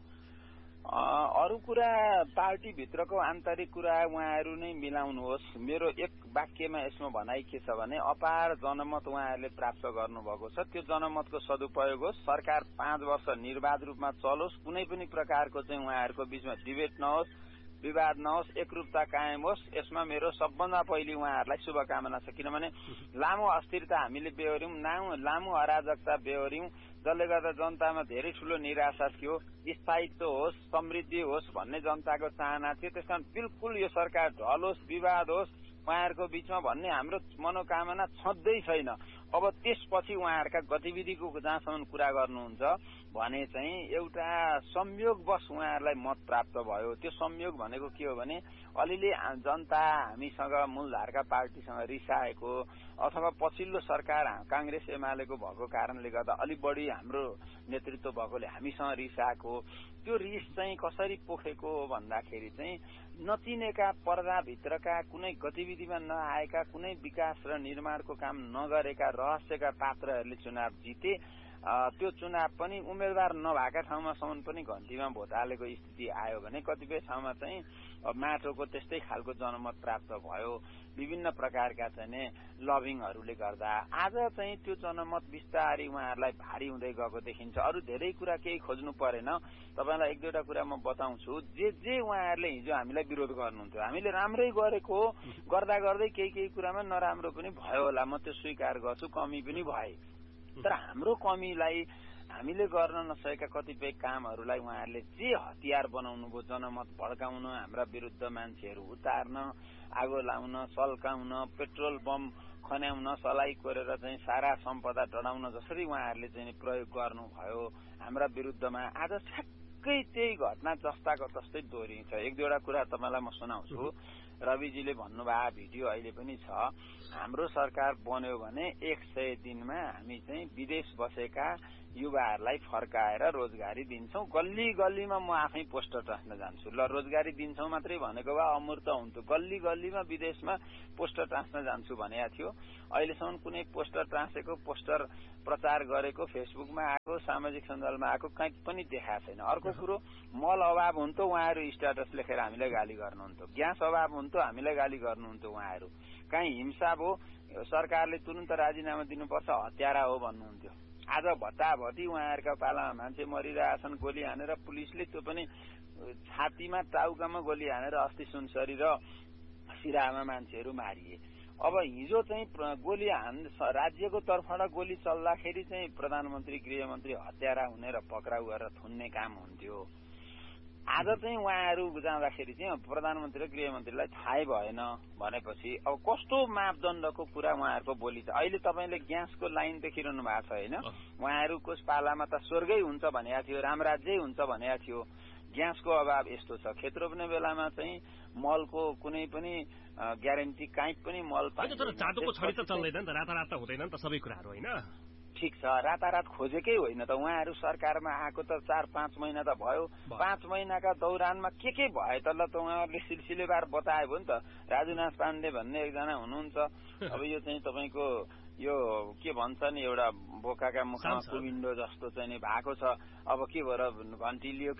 अरू कुरा पार्टीभित्रको आन्तरिक कुरा उहाँहरू नै मिलाउनुहोस्। मेरो एक वाक्यमा यसमा भनाइ के छ भने अपार जनमत उहाँहरूले प्राप्त गर्नुभएको छ। त्यो जनमतको सदुपयोग होस्, सरकार पाँच वर्ष निर्वाध रूपमा चलोस्, कुनै पनि प्रकारको चाहिँ उहाँहरूको बीचमा डिबेट नहोस्, विवाद नहोस्, एकरूपता कायम होस्। यसमा मेरो सबभन्दा पहिले उहाँहरूलाई शुभकामना छ। किनभने लामो अस्थिरता हामीले बेहोर्यौं, लामो अराजकता बेहोर्यौं, जसले गर्दा जनतामा धेरै ठूलो निराशा थियो। स्थायित्व होस्, समृद्धि होस् भन्ने जनताको चाहना थियो। त्यसकारण बिल्कुल यो सरकार ढलोस्, विवाद होस् उहाँहरूको बीचमा भन्ने हाम्रो मनोकामना छँदै छैन। अब त्यसपछि उहाँहरूका गतिविधिको जहाँसम्म कुरा गर्नुहुन्छ भने चाहिँ एउटा संयोगवश उहाँहरूलाई मत प्राप्त भयो। त्यो संयोग भनेको के हो भने अलिअलि जनता हामीसँग मूलधारका पार्टीसँग रिसाएको अथवा पछिल्लो सरकार कांग्रेस एमालेको भएको कारणले गर्दा अलि बढी हाम्रो नेतृत्व भएकोले हामीसँग रिसाएको, त्यो रिस चाहिँ कसरी पोखेको भन्दाखेरि चाहिँ नचिनेका, पर्दाभित्रका, कुनै गतिविधिमा नआएका, कुनै विकास र निर्माणको काम नगरेका रहस्यका पात्रहरूले चुनाव जिते। त्यो चुनाव पनि उम्मेद्वार नभएका ठाउँमासम्म पनि घन्टीमा भोट हालेको स्थिति आयो भने कतिपय ठाउँमा चाहिँ माटोको त्यस्तै खालको जनमत प्राप्त भयो विभिन्न प्रकारका चाहिँ लभिङहरूले गर्दा। आज चाहिँ त्यो जनमत बिस्तारै उहाँहरूलाई भारी हुँदै गएको देखिन्छ। अरू धेरै कुरा केही खोज्नु परेन। तपाईँलाई एक दुईवटा कुरा म बताउँछु। जे जे उहाँहरूले हिजो हामीलाई विरोध गर्नुहुन्थ्यो, हामीले राम्रै गरेको गर्दा गर्दै केही केही कुरामा नराम्रो पनि भयो होला, म त्यो स्वीकार गर्छु, कमी पनि भए। तर हाम्रो कमीलाई हामीले गर्न नसकेका कतिपय कामहरूलाई उहाँहरूले जे हतियार बनाउनु भयो, जनमत भड्काउन, हाम्रा विरुद्ध मान्छेहरू उतार्न, आगो लाउन, सल्काउन, पेट्रोल बम खन्याउन, सलाई कोरेर चाहिँ सारा सम्पदा डढाउन जसरी उहाँहरूले चाहिँ प्रयोग गर्नुभयो हाम्रा विरुद्धमा, आज ठ्याक्कै त्यही घटना जस्ताको तस्तै दोहोरिन्छ। एक दुईवटा कुरा तपाईँलाई म सुनाउँछु। रविजीले भन्नुभएको भिडियो अहिले पनि छ। हाम्रो सरकार बन्यो भने एक सय दिनमा हामी चाहिँ विदेश बसेका युवाहरूलाई फर्काएर रोजगारी दिन्छौँ। गल्ली गल्लीमा म आफै पोस्टर टाँस्न जान्छु। ल रोजगारी दिन्छौँ मात्रै भनेको भए अमूर्त हुन्थ्यो। गल्ली गल्लीमा विदेशमा पोस्टर टाँस्न जान्छु भनेको थियो। अहिलेसम्म कुनै पोस्टर टाँसेको, पोस्टर प्रचार गरेको, फेसबुकमा आएको, सामाजिक सञ्जालमा आएको कहीँ पनि देखाएको छैन। अर्को कुरो, मल अभाव हुन्थ्यो उहाँहरू स्ट्याटस लेखेर हामीलाई गाली गर्नुहुन्थ्यो। ग्यास अभाव हुन्थ्यो हामीलाई गाली गर्नुहुन्थ्यो उहाँहरू। कहीँ हिंसा भयो सरकारले तुरन्त राजीनामा दिनुपर्छ, हत्यारा हो भन्नुहुन्थ्यो। आज भत्ताभत्ती उहाँहरूका पालामा मान्छे मरिरहेछन् गोली हानेर, पुलिसले त्यो पनि छातीमा टाउकामा गोली हानेर अस्ति सुनसरी र सिराहामा मान्छेहरू मारिए। अब हिजो चाहिँ गोली हान राज्यको तर्फबाट गोली चल्दाखेरि चाहिँ प्रधानमन्त्री गृहमन्त्री हत्यारा हुने र पक्राउ गरेर थुन्ने काम हुन्थ्यो। आज चाहिँ उहाँहरू जाँदाखेरि चाहिँ प्रधानमन्त्री र गृहमन्त्रीलाई थाहै भएन भनेपछि अब कस्तो मापदण्डको कुरा उहाँहरूको बोली छ। अहिले तपाईँले ग्यासको लाइन देखिरहनु भएको छ होइन? उहाँहरूको पालामा त स्वर्गै हुन्छ भनेको थियो, रामराज्यै हुन्छ भनेको थियो। ग्यासको अभाव यस्तो छ, खेत रोप्ने बेलामा चाहिँ मलको कुनै पनि ग्यारेन्टी कहीँ पनि मल पाइन्छ। तर जादुको छडी त चल्दैन नि त, रातारात त हुँदैन नि त सबै कुराहरू होइन? ठिक छ, रातारात खोजेकै होइन त। उहाँहरू सरकारमा आएको त चार पाँच महिना त भयो। पाँच महिनाका दौरानमा के के भयो त ल त उहाँहरूले सिलसिलेवार बताए भयो नि त। राजुनाथ पाण्डे भन्ने एकजना हुनुहुन्छ, अब यो चाहिँ तपाईँको यो के भन्छ नि एउटा बोकाका मुखमा कुविन्डो जस्तो चाहिँ नि भएको छ। अब के भएर घन्टिलियो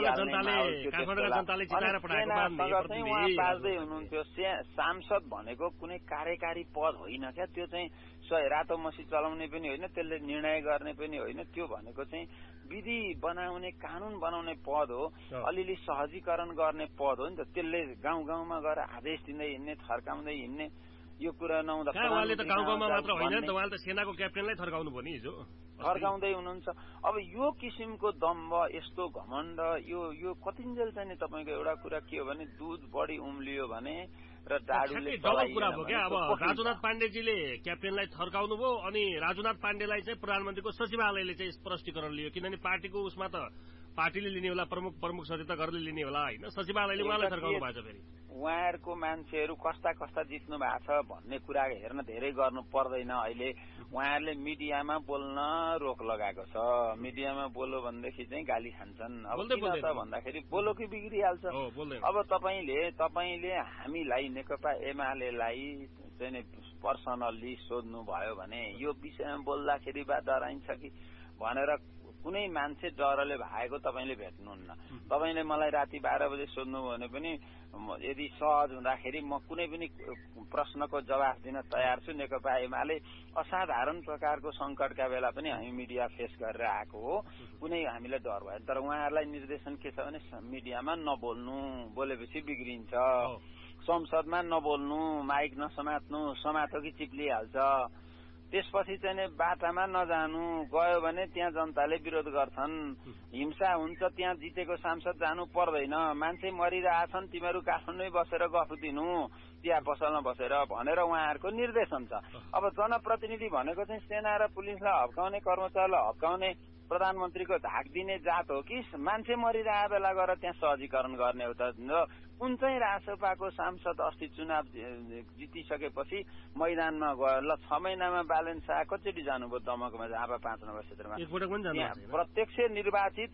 बाल्दै हुनुहुन्थ्यो। सांसद भनेको कुनै कार्यकारी पद होइन क्या, त्यो चाहिँ रातो मसी चलाउने पनि होइन, त्यसले निर्णय गर्ने पनि होइन। त्यो भनेको चाहिँ विधि बनाउने, कानून बनाउने पद हो, अलिअलि सहजीकरण गर्ने पद हो नि त। त्यसले गाउँ गाउँमा गएर आदेश दिँदै हिँड्ने, थर्काउँदै हिँड्ने, यो कुरा नहुँदा उहाँले त गाउँ गाउँमा मात्र होइन नि त, उहाँले त सेनाको क्याप्टेनलाई थर्काउनु भयो नि हिजो, थर्काउँदै हुनुहुन्छ। अब यो किसिमको दम्ब, यस्तो घमण्ड, यो यो कतिन्जेल चाहिँ नि तपाईँको एउटा कुरा के हो भने दुध बढी उम्लियो भने र डाडुले डबल कुरा भयो क्या। अब राजुनाथ पाण्डेजीले क्याप्टेनलाई थर्काउनु भयो अनि राजुनाथ पाण्डेलाई चाहिँ प्रधानमन्त्रीको सचिवालयले चाहिँ स्पष्टीकरण लियो, किनभने पार्टीको उसमा त पार्टीले लिने होला, प्रमुख प्रमुख सचेतकहरूले लिने होला होइन, सचिवालयले उहाँलाई थर्काउनु भएको छ। फेरि उहाँहरूको मान्छेहरू कस्ता कस्ता जित्नु भएको छ भन्ने कुरा हेर्न धेरै गर्नु पर्दैन। अहिले उहाँहरूले मिडियामा बोल्न रोक लगाएको छ। मिडियामा बोल्यो भनेदेखि चाहिँ गाली खान्छन्। अब किन त भन्दाखेरि बोलो कि बिग्रिहाल्छ। अब तपाईँले तपाईँले हामीलाई नेकपा एमालेलाई चाहिँ पर्सनल्ली सोध्नु भयो भने यो विषयमा बोल्दाखेरि बा डराइन्छ कि भनेर कुनै मान्छे डरले भएको तपाईँले भेट्नुहुन्न। तपाईँले मलाई राति बाह्र बजे सोध्नु भने पनि यदि सहज हुँदाखेरि म कुनै पनि प्रश्नको जवाफ दिन तयार छु। नेकपा एमाले असाधारण प्रकारको संकटका बेला पनि हामी मिडिया फेस गरेर आएको हो, कुनै हामीलाई डर भएन। तर उहाँहरूलाई निर्देशन के छ भने मिडियामा नबोल्नु, बोलेपछि बिग्रिन्छ, संसदमा नबोल्नु, माइक नसमात्नु, समातो कि चिप्लिहाल्छ, त्यसपछि चाहिँ बाटामा नजानु, गयो भने त्यहाँ जनताले विरोध गर्छन्, हिंसा हुन्छ, त्यहाँ जितेको सांसद जानु पर्दैन, मान्छे मरिरहेछन्, तिमीहरू काठमाडौँमै बसेर गफ दिनु, चिया पसलमा बसेर भनेर उहाँहरूको निर्देशन छ। अब जनप्रतिनिधि भनेको चाहिँ सेना र पुलिसलाई हप्काउने, कर्मचारीलाई हप्काउने, प्रधानमन्त्रीको धाक दिने जात हो कि मान्छे मरिरहेको बेला गएर त्यहाँ सहजीकरण गर्ने हो त? कुन चाहिँ रासपाको सांसद अस्ति चुनाव जितिसकेपछि मैदानमा गयो, ल छ महिनामा बालेन शाह कतिचोटि जानुभयो दमकमा, झापा पाँच नम्बर क्षेत्रमा? प्रत्यक्ष निर्वाचित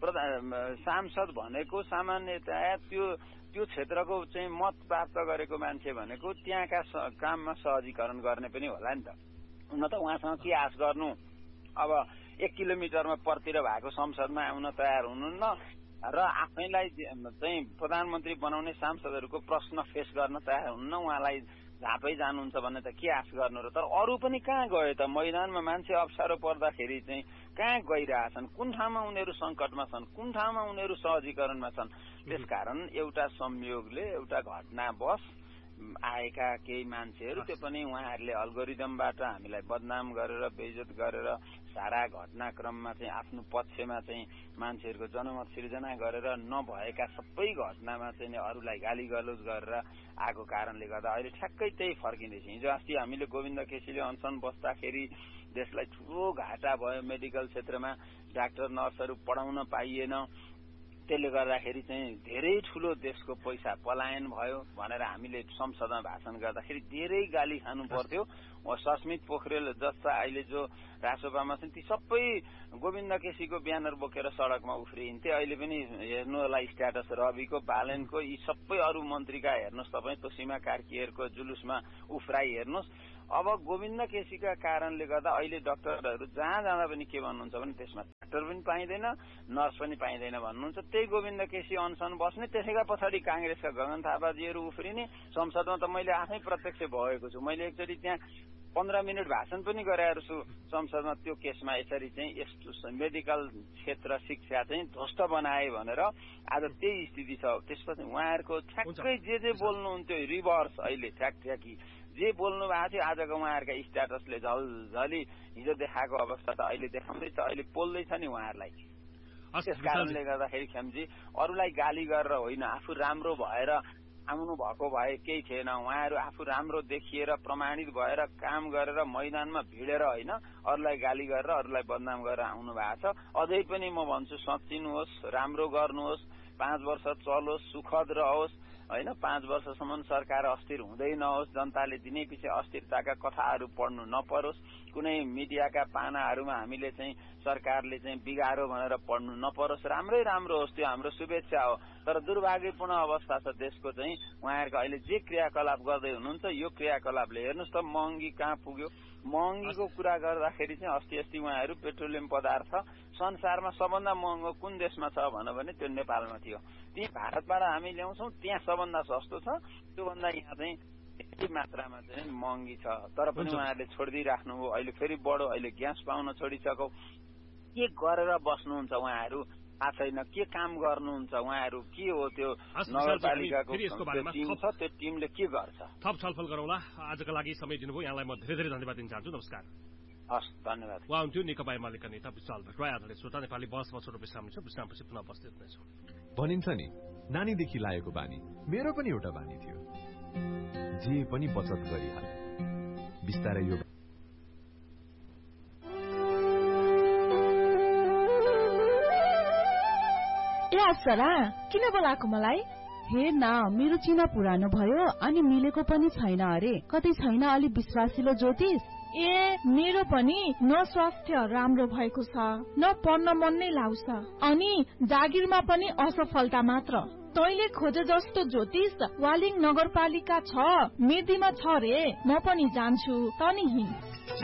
सांसद भनेको सामान्यतया त्यो त्यो क्षेत्रको चाहिँ मत प्राप्त गरेको मान्छे भनेको त्यहाँका काममा सहजीकरण गर्ने पनि होला नि त। हुन त उहाँसँग के आश गर्नु? अब एक किलोमिटरमा परतिर भएको संसदमा आउन तयार हुनुहुन्न र आफैलाई चाहिँ प्रधानमन्त्री बनाउने सांसदहरूको प्रश्न फेस गर्न तयार हुनुहुन्न, उहाँलाई झापै जानुहुन्छ भन्ने त के आश गर्नु र? तर अरू पनि कहाँ गयो त? मैदानमा मान्छे अप्ठ्यारो पर्दाखेरि चाहिँ कहाँ गइरहेछन्? कुन ठाउँमा उनीहरू सङ्कटमा छन्? कुन ठाउँमा उनीहरू सहजीकरणमा छन्? त्यसकारण एउटा संयोगले, एउटा घटनावश आएका केही मान्छेहरू, त्यो पनि उहाँहरूले अल्गोरिदमबाट हामीलाई बदनाम गरेर, बेइज्जत गरेर, सारा घटनाक्रममा चाहिँ आफ्नो पक्षमा चाहिँ मान्छेहरूको जनमत सिर्जना गरेर नभएका सबै घटनामा चाहिँ अरूलाई गाली गलौज गरेर आएको कारणले गर्दा अहिले ठ्याक्कै त्यही फर्किँदैछ। हिजो अस्ति हामीले गोविन्द केसीले अनसन बस्दाखेरि देशलाई ठुलो घाटा भयो, मेडिकल क्षेत्रमा डाक्टर नर्सहरू पढाउन पाइएन, त्यसले गर्दाखेरि चाहिँ धेरै ठुलो देशको पैसा पलायन भयो भनेर हामीले संसदमा भाषण गर्दाखेरि धेरै गाली खानु पर्थ्यो। सस्मित पोखरेल जस्ता अहिले जो रासोपामा छन् ती सबै गोविन्द केसीको ब्यानर बोकेर सड़कमा उफ्रिन्थे। अहिले पनि हेर्नु होला स्ट्याटस रविको बालनको यी सबै अरू मन्त्रीका हेर्नुहोस् तपाईँ तोसीमा कार्कीहरूको जुलुसमा उफ्राई हेर्नुहोस्। अब गोविन्द केसीका कारणले गर्दा अहिले डाक्टरहरू जहाँ जाँदा पनि के भन्नुहुन्छ भने त्यसमा डाक्टर पनि पाइँदैन नर्स पनि पाइँदैन भन्नुहुन्छ। त्यही गोविन्द केसी अनसन बस्ने, त्यसैका पछाडि कांग्रेसका गगन थापाजीहरू उफ्रिने। संसदमा त मैले आफै प्रत्यक्ष भएको छु। मैले एकचोटि त्यहाँ पन्ध्र मिनट भाषण पनि गराएको छु संसदमा त्यो केसमा। यसरी चाहिँ यस्तो मेडिकल क्षेत्र शिक्षा चाहिँ ध्वस्त बनाए भनेर आज त्यही स्थिति छ। त्यसपछि उहाँहरूको ठ्याक्कै जे जे बोल्नुहुन्थ्यो रिभर्स अहिले ठ्याक ठ्याकी जे बोल्नु भएको थियो आजको उहाँहरूका स्ट्याटसले झलझली हिजो देखाएको अवस्था त अहिले देखाउँदैछ, अहिले पोल्दैछ नि उहाँहरूलाई। त्यस कारणले गर्दाखेरि खेमजी अरूलाई गाली गरेर होइन, आफू राम्रो भएर आउनु भएको भए केही थिएन। उहाँहरू आफू राम्रो देखिएर प्रमाणित भएर काम गरेर मैदानमा भिडेर होइन अरूलाई गाली गरेर अरूलाई बदनाम गरेर आउनु भएको छ। अझै पनि म भन्छु सच्चिनुहोस्, राम्रो गर्नुहोस्, पाँच वर्ष चलोस्, सुखद रहोस् होइन। पाँच वर्षसम्म सरकार अस्थिर हुँदै नहोस्, जनताले दिनै पछि अस्थिरताका कथाहरू पढ्नु नपरोस्, कुनै मिडियाका पानाहरूमा हामीले चाहिँ सरकारले चाहिँ बिगारो भनेर पढ्नु नपरोस्, राम्रै राम्रो होस्, त्यो हाम्रो शुभेच्छा हो। तर दुर्भाग्यपूर्ण अवस्था छ देशको चाहिँ उहाँहरूको अहिले जे क्रियाकलाप गर्दै हुनुहुन्छ यो क्रियाकलापले हेर्नुहोस् त महँगी कहाँ पुग्यो। महँगीको कुरा गर्दाखेरि चाहिँ अस्ति अस्ति उहाँहरू पेट्रोलियम पदार्थ संसारमा सबभन्दा महँगो कुन देशमा छ भन्यो भने त्यो नेपालमा थियो। त्यही भारतबाट हामी ल्याउँछौँ, त्यहाँ सबभन्दा सस्तो छ, त्योभन्दा यहाँ चाहिँ यति मात्रामा चाहिँ महँगी छ। तर पनि उहाँहरूले छोडिदिइराख्नुभयो। अहिले फेरि बढो, अहिले ग्यास पाउन छोडिसक्यो। के गरेर बस्नुहुन्छ उहाँहरू थाहा छैन, के काम गर्नुहुन्छ उहाँहरू, के हो त्यो नगरपालिकाको टिम छ त्यो टिमले के गर्छ। थप छलफल गरौँला। आजको लागि समय दिनुभयो यहाँलाई म धेरै धेरै धन्यवाद दिन चाहन्छु। नमस्कार। हस् धन्यवाद। उहाँ हुन्थ्यो नेकपा एमालेका नेता विशाल भट्टराई। आधारित श्रोता नेपाली बसमा छोटो विश्राम छ, विश्रामपछि पुनः उपस्थित हुनेछौँ। भनिन्छ नि नानीदेखि लागेको बानी मेरो पनि एउटा बानी थियो, जे पनि बचत गरिहाले। बिस्तारै यो ए अप्सरा किन बोलाएको मलाई? हेर न मेरो चिना पुरानो भयो अनि मिलेको पनि छैन अरे। कतै छैन अलि विश्वासिलो ज्योतिष? ए मेरो पनि न स्वास्थ्य राम्रो भएको छ, न पढ्न मन नै लाउँछ, अनि जागिरमा पनि असफलता मात्र। तैले खोजे जस्तो ज्योतिष वालिङ नगरपालिका छ, मेर्दीमा छ रे। म पनि जान्छु, तनी हिँड।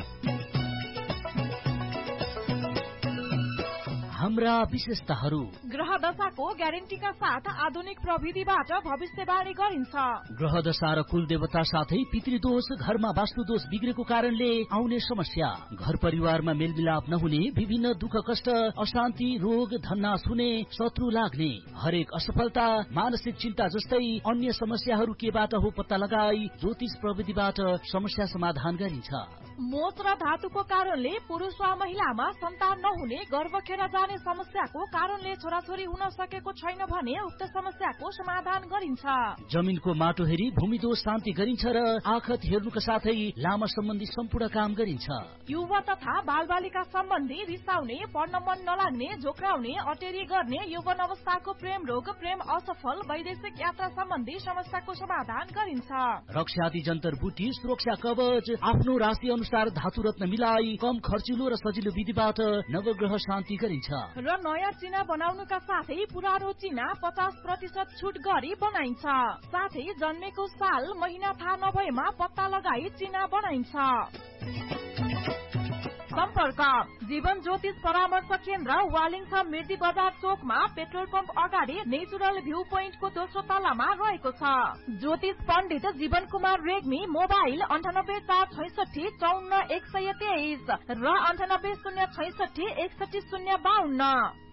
हाम्रा विशेषताहरू ग्रह दशाको ग्यारेन्टीका साथ आधुनिक प्रविधिबाट भविष्यवाणी गरिन्छ। ग्रह दशा र कुल देवता साथै पितृदोष, घरमा वास्तुदोष बिग्रेको कारणले आउने समस्या, घर परिवारमा मेलमिलाप नहुने, विभिन्न दुःख कष्ट, अशान्ति, रोग, धन्नास हुने, शत्रु लाग्ने, हरेक असफलता, मानसिक चिन्ता जस्तै अन्य समस्याहरू केबाट हो पत्ता लगाई ज्योतिष प्रविधिबाट समस्या समाधान गरिन्छ। मोच र धातुको कारणले पुरुष वा महिलामा सन्तान नहुने, गर्भ खेर जाने समस्याको कारणले छोराछोरी हुन सकेको छैन भने उक्त समस्याको समाधान गरिन्छ। जमिनको माटो हेरी भूमिदोष शान्ति गरिन्छ र आखत हेर्नुका साथै लामा सम्बन्धी सम्पूर्ण काम गरिन्छ। युवा तथा बालबालिका सम्बन्धी रिसाउने, पढ्न मन नलाग्ने, झोक्राउने, अटेरी गर्ने, यौवन अवस्थाको प्रेम रोग, प्रेम असफल, वैदेशिक यात्रा सम्बन्धी समस्याको समाधान गरिन्छ। रक्षादि जन्तर बुटी, सुरक्षा कवच, आफ्नो राशि अनुसार धातु रत्न मिलाई कम खर्चिलो र सजिलो विधिबाट नवग्रह शान्ति गरिन्छ। र नयाँ चिना बनाउनुका साथै पुरानो चिना पचास प्रतिशत छुट गरी बनाइन्छ। साथै जन्मेको साल महिना थाहा नभएमा पत्ता लगाई चिना बनाइन्छ। सम्पर्क जीवन ज्योतिष परामर्श केन्द्र, वालिङ छ, मिर्दी बजार चोकमा, पेट्रोल पम्प अगाडि, नेचुरल भ्यू पोइन्टको दोस्रो तलामा रहेको छ। ज्योतिष पण्डित जीवन कुमार रेग्मी, मोबाइल अन्ठानब्बे चार छैसठी चौन्न एक सय तेइस र अन्ठानब्बे शून्य छैसठी एकसठी शून्य बाहन्न।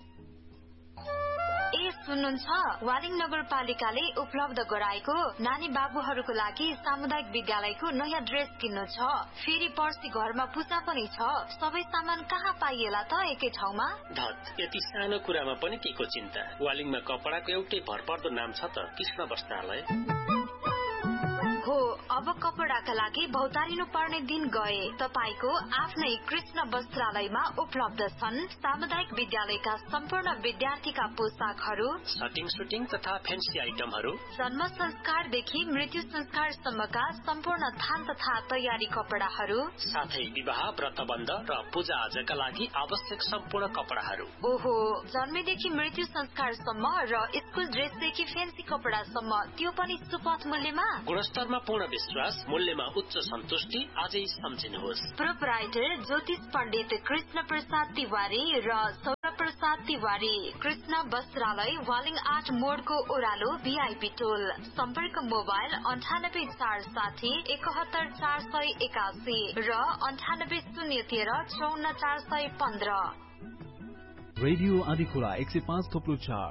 ए सुन्नुहुन्छ, वालिङ नगरपालिकाले उपलब्ध गराएको नानी बाबुहरूको लागि सामुदायिक विद्यालयको नयाँ ड्रेस किन्नु छ। फेरि पर्सि घरमा पूजा पनि छ। सबै सामान कहाँ पाइएला त एकै ठाउँमा? धत, यति सानो कुरामा पनि के को चिन्ता? वालिङमा कपडाको एउटै भरपर्दो नाम छ त, कृष्ण वस्त्रालय। ओहो, अब कपडाका लागि भौतारिनु पर्ने दिन गए। तपाईको आफ्नै कृष्ण वस्त्रालयमा उपलब्ध छन् सामुदायिक विद्यालयका सम्पूर्ण विद्यार्थीका पोसाकहरू, सटिङ सुटिङ तथा फेन्सी आइटमहरू, जन्म संस्कारदेखि मृत्यु संस्कारसम्मका सम्पूर्ण थान तथा तयारी कपडाहरू, साथै विवाह, व्रतबन्ध र पूजा आजका लागि आवश्यक सम्पूर्ण कपडाहरू। ओहो, जन्मेदेखि मृत्यु संस्कारसम्म र स्कुल ड्रेसदेखि फेन्सी कपडासम्म, त्यो पनि सुपथ मूल्यमा। गुणस्तरमा पूर्ण विश्वास, मूल्यमा उच्च सन्तुष्टि। आजै सम्झिनुहोस्। प्रोपराइटर ज्योतिष पण्डित कृष्ण प्रसाद तिवारी र सौरभ प्रसाद तिवारी, कृष्ण वस्त्रालय, वालिङ आठ मोडको ओह्रालो, भिआइपी टोल। सम्पर्क मोबाइल अन्ठानब्बे चार साठी एकहत्तर चार सय एकासी र अन्ठानब्बे शून्य तेह्र चौन्न चार सय पन्ध्र। रेडियो आँधीखोला एक सय पाँच थोप्लो चार।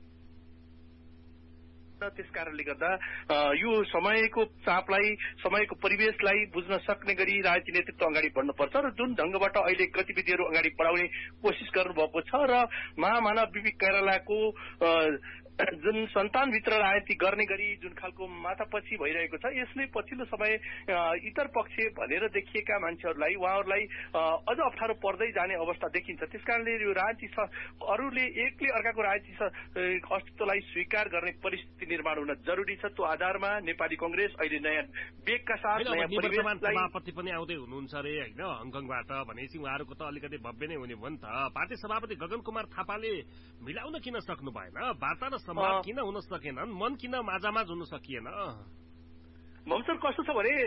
त्यस कारणले गर्दा यो समयको चापलाई, समयको परिवेशलाई बुझ्न सक्ने गरी राजनीतिक नेतृत्व अगाडि बढ्नुपर्छ र जुन ढंगबाट अहिले गतिविधिहरू अगाडि बढाउने कोसिस गर्नुभएको छ र महामानव बिपी कोइरालाको जुन सन्तानभित्र राजनीति गर्ने गरी जुन खालको माथापछि भइरहेको छ, यसले पछिल्लो समय इतर पक्ष भनेर देखिएका मान्छेहरूलाई उहाँहरूलाई अझ अप्ठ्यारो पर्दै जाने अवस्था देखिन्छ। त्यसकारणले यो राजनीति अरूले एकले अर्काको राजनीति अस्तित्वलाई स्वीकार गर्ने परिस्थिति निर्माण हुन जरुरी छ। त्यो आधारमा नेपाली कांग्रेस अहिले नयाँ वेगका साथ नयाँ परिवेशलाई सभापति पनि आउँदै हुनुहुन्छ रे हैन हङकङबाट, भनेपछि उहाँहरूको त अलिकति भव्य नै हुने भयो नि त। पार्टी सभापति गगन कुमार थापाले मिलाउन किन सक्नु भएन? वार्ता र संवाद किन हुन सकेनन्? मन किन माझामाझ हुन सकिएन? ममसर कस्तो छ भने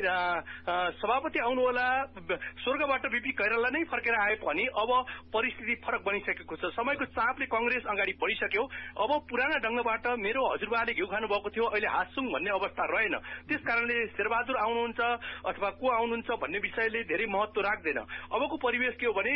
सभापति आउनुहोला, स्वर्गबाट बिपी कोइराला नै फर्केर आए पनि अब परिस्थिति फरक बनिसकेको छ। समयको चापले कांग्रेस अगाडि बढिसक्यो। अब पुराना ढंगबाट मेरो हजुरबाले घिउ खानु भएको थियो, अहिले हास्छुङ भन्ने अवस्था रहेन। त्यस कारणले शेरबहादुर आउनुहुन्छ अथवा को आउनुहुन्छ भन्ने विषयले धेरै महत्व राख्दैन। अबको परिवेश के हो भने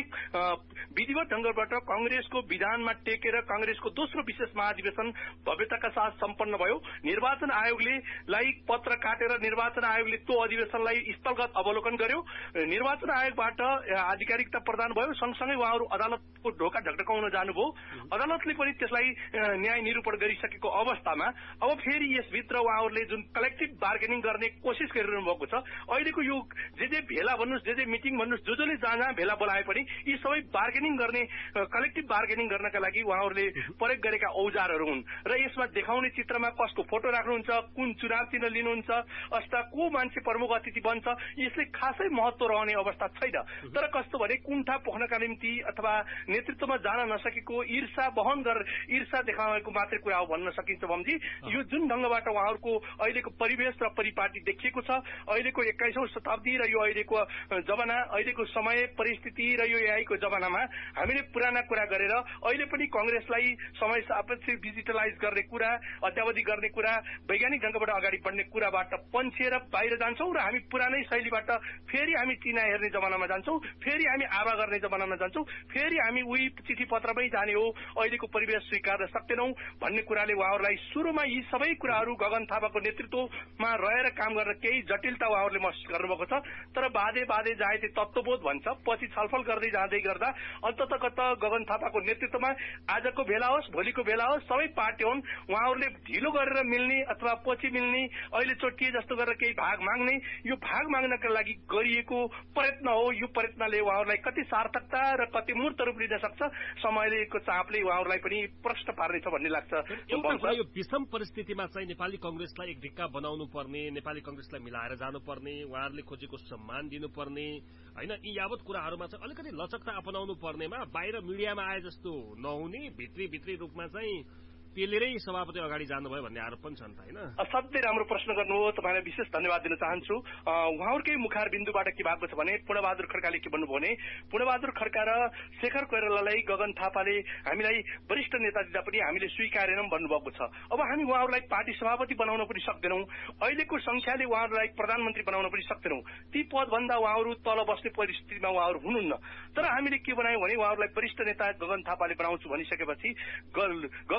विधिवत ढंगबाट कांग्रेसको विधानमा टेकेर कांग्रेसको दोस्रो विशेष महाधिवेशन भव्यताका साथ सम्पन्न भयो। निर्वाचन आयोगले लाई पत्र काटेर निर्वाचन आयोगले त्यो अधिवेशनलाई स्थलगत अवलोकन गर्यो। निर्वाचन आयोगबाट आधिकारिकता प्रदान भयो। सँगसँगै उहाँहरू अदालतको ढोका ढकढकाउन जानुभयो। अदालतले पनि त्यसलाई न्याय निरूपण गरिसकेको अवस्थामा अब फेरि यसभित्र उहाँहरूले जुन कलेक्टिभ बार्गेनिङ गर्ने कोसिस गरिरहनु भएको छ। अहिलेको यो जे जे भेला भन्नुहोस्, जे जे मिटिङ भन्नुहोस्, जो जसले जहाँ जहाँ भेला बोलाए पनि यी सबै बार्गेनिङ गर्ने, कलेक्टिभ बार्गेनिङ गर्नका लागि उहाँहरूले प्रयोग गरेका औजारहरू हुन् र यसमा देखाउने चित्रमा कसको फोटो राख्नुहुन्छ, कुन चुनाव चिन्ह लिनुहुन्छ, अथवा को मान्छे प्रमुख अतिथि बन्छ, यसले खासै महत्व रहने अवस्था छैन। तर कस्तो भने कुण्ठा पोख्नका निम्ति अथवा नेतृत्वमा जान नसकेको ईर्षा बहन गरेर ईर्षा देखाएको मात्रै कुरा हो भन्न सकिन्छ। बमजी, यो जुन ढंगबाट उहाँहरूको अहिलेको परिवेश र परिपाटी देखिएको छ, अहिलेको एक्काइसौं शताब्दी र यो अहिलेको जमाना, अहिलेको समय परिस्थिति र यो एआईको जमानामा हामीले पुराना कुरा गरेर अहिले पनि कांग्रेसलाई समय सापेक्ष डिजिटलाइज गर्ने कुरा, अद्यावधि गर्ने कुरा, वैज्ञानिक ढंगबाट अगाडि बढ्ने कुराबाट पन्छिएर बाहिर जान्छौं र हामी पुरानै शैलीबाट फेरि हामी चिना हेर्ने जमानामा जान्छौं, फेरि हामी आवा गर्ने जमानामा जान्छौं, फेरि हामी उही चिठी पत्रमै जाने हो, अहिलेको परिवेश स्वीकार्न सक्दैनौं भन्ने कुराले उहाँहरूलाई सुरुमा यी सबै कुराहरू गगन थापाको नेतृत्वमा रहेर काम गर्न केही जटिलता उहाँहरूले महसुस गर्नुभएको छ। तर बाधे बाधे जायते तत्त्वबोध भन्छ, पछि छलफल गर्दै जाँदै गर्दा अन्ततगत गगन थापाको नेतृत्वमा आजको भेला होस्, भोलिको भेला होस्, सबै पार्टी हुन्, उहाँहरूले ढिलो गरेर मिल्ने अथवा पछि मिल्ने, अहिले चोटिए जस्तो गरेर केही भाग माग्ने, यो भाग माग्नका लागि गरिएको प्रयत्न हो। यो प्रयत्नले उहाँहरूलाई कति सार्थकता र कति मूर्त रूप लिन सक्छ, समयको चापले उहाँहरूलाई पनि प्रश्न पार्नेछ भन्ने लाग्छ। यो विषम परिस्थितिमा चाहिँ नेपाली कांग्रेसलाई एक ढिक्का बनाउनु पर्ने, नेपाली कांग्रेसलाई मिलाएर जानुपर्ने, उहाँहरूले खोजेको सम्मान दिनुपर्ने हैन, यी यावत कुराहरूमा चाहिँ अलिकति लचकता अपनाउनु पर्नेमा बाहिर मिडियामा आए जस्तो नहुने, भित्री भित्री रूपमा चाहिँ पेलेरै सभापति अगाडि जानुभयो भन्ने आरोप पनि छ नि त हैन? असाध्यै राम्रो प्रश्न गर्नुभयो, तपाईँलाई विशेष धन्यवाद दिन चाहन्छु। उहाँहरूकै मुखार बिन्दुबाट के भएको छ भने पूर्णबहादुर खड्काले के भन्नुभयो भने पूर्णबहादुर खड्का र शेखर कोइरालालाई गगन थापाले हामीलाई वरिष्ठ नेता दिँदा पनि हामीले स्वीकारेनौं भन्नुभएको छ। अब हामी उहाँहरूलाई पार्टी सभापति बनाउन पनि सक्दैनौं, अहिलेको संख्याले उहाँहरूलाई प्रधानमन्त्री बनाउन पनि सक्दैनौं। ती पदभन्दा उहाँहरू तल बस्ने परिस्थितिमा उहाँहरू हुनुहुन्न। तर हामीले के बनायौं भने उहाँहरूलाई वरिष्ठ नेता गगन थापाले बनाउँछु भनिसकेपछि गगन थापा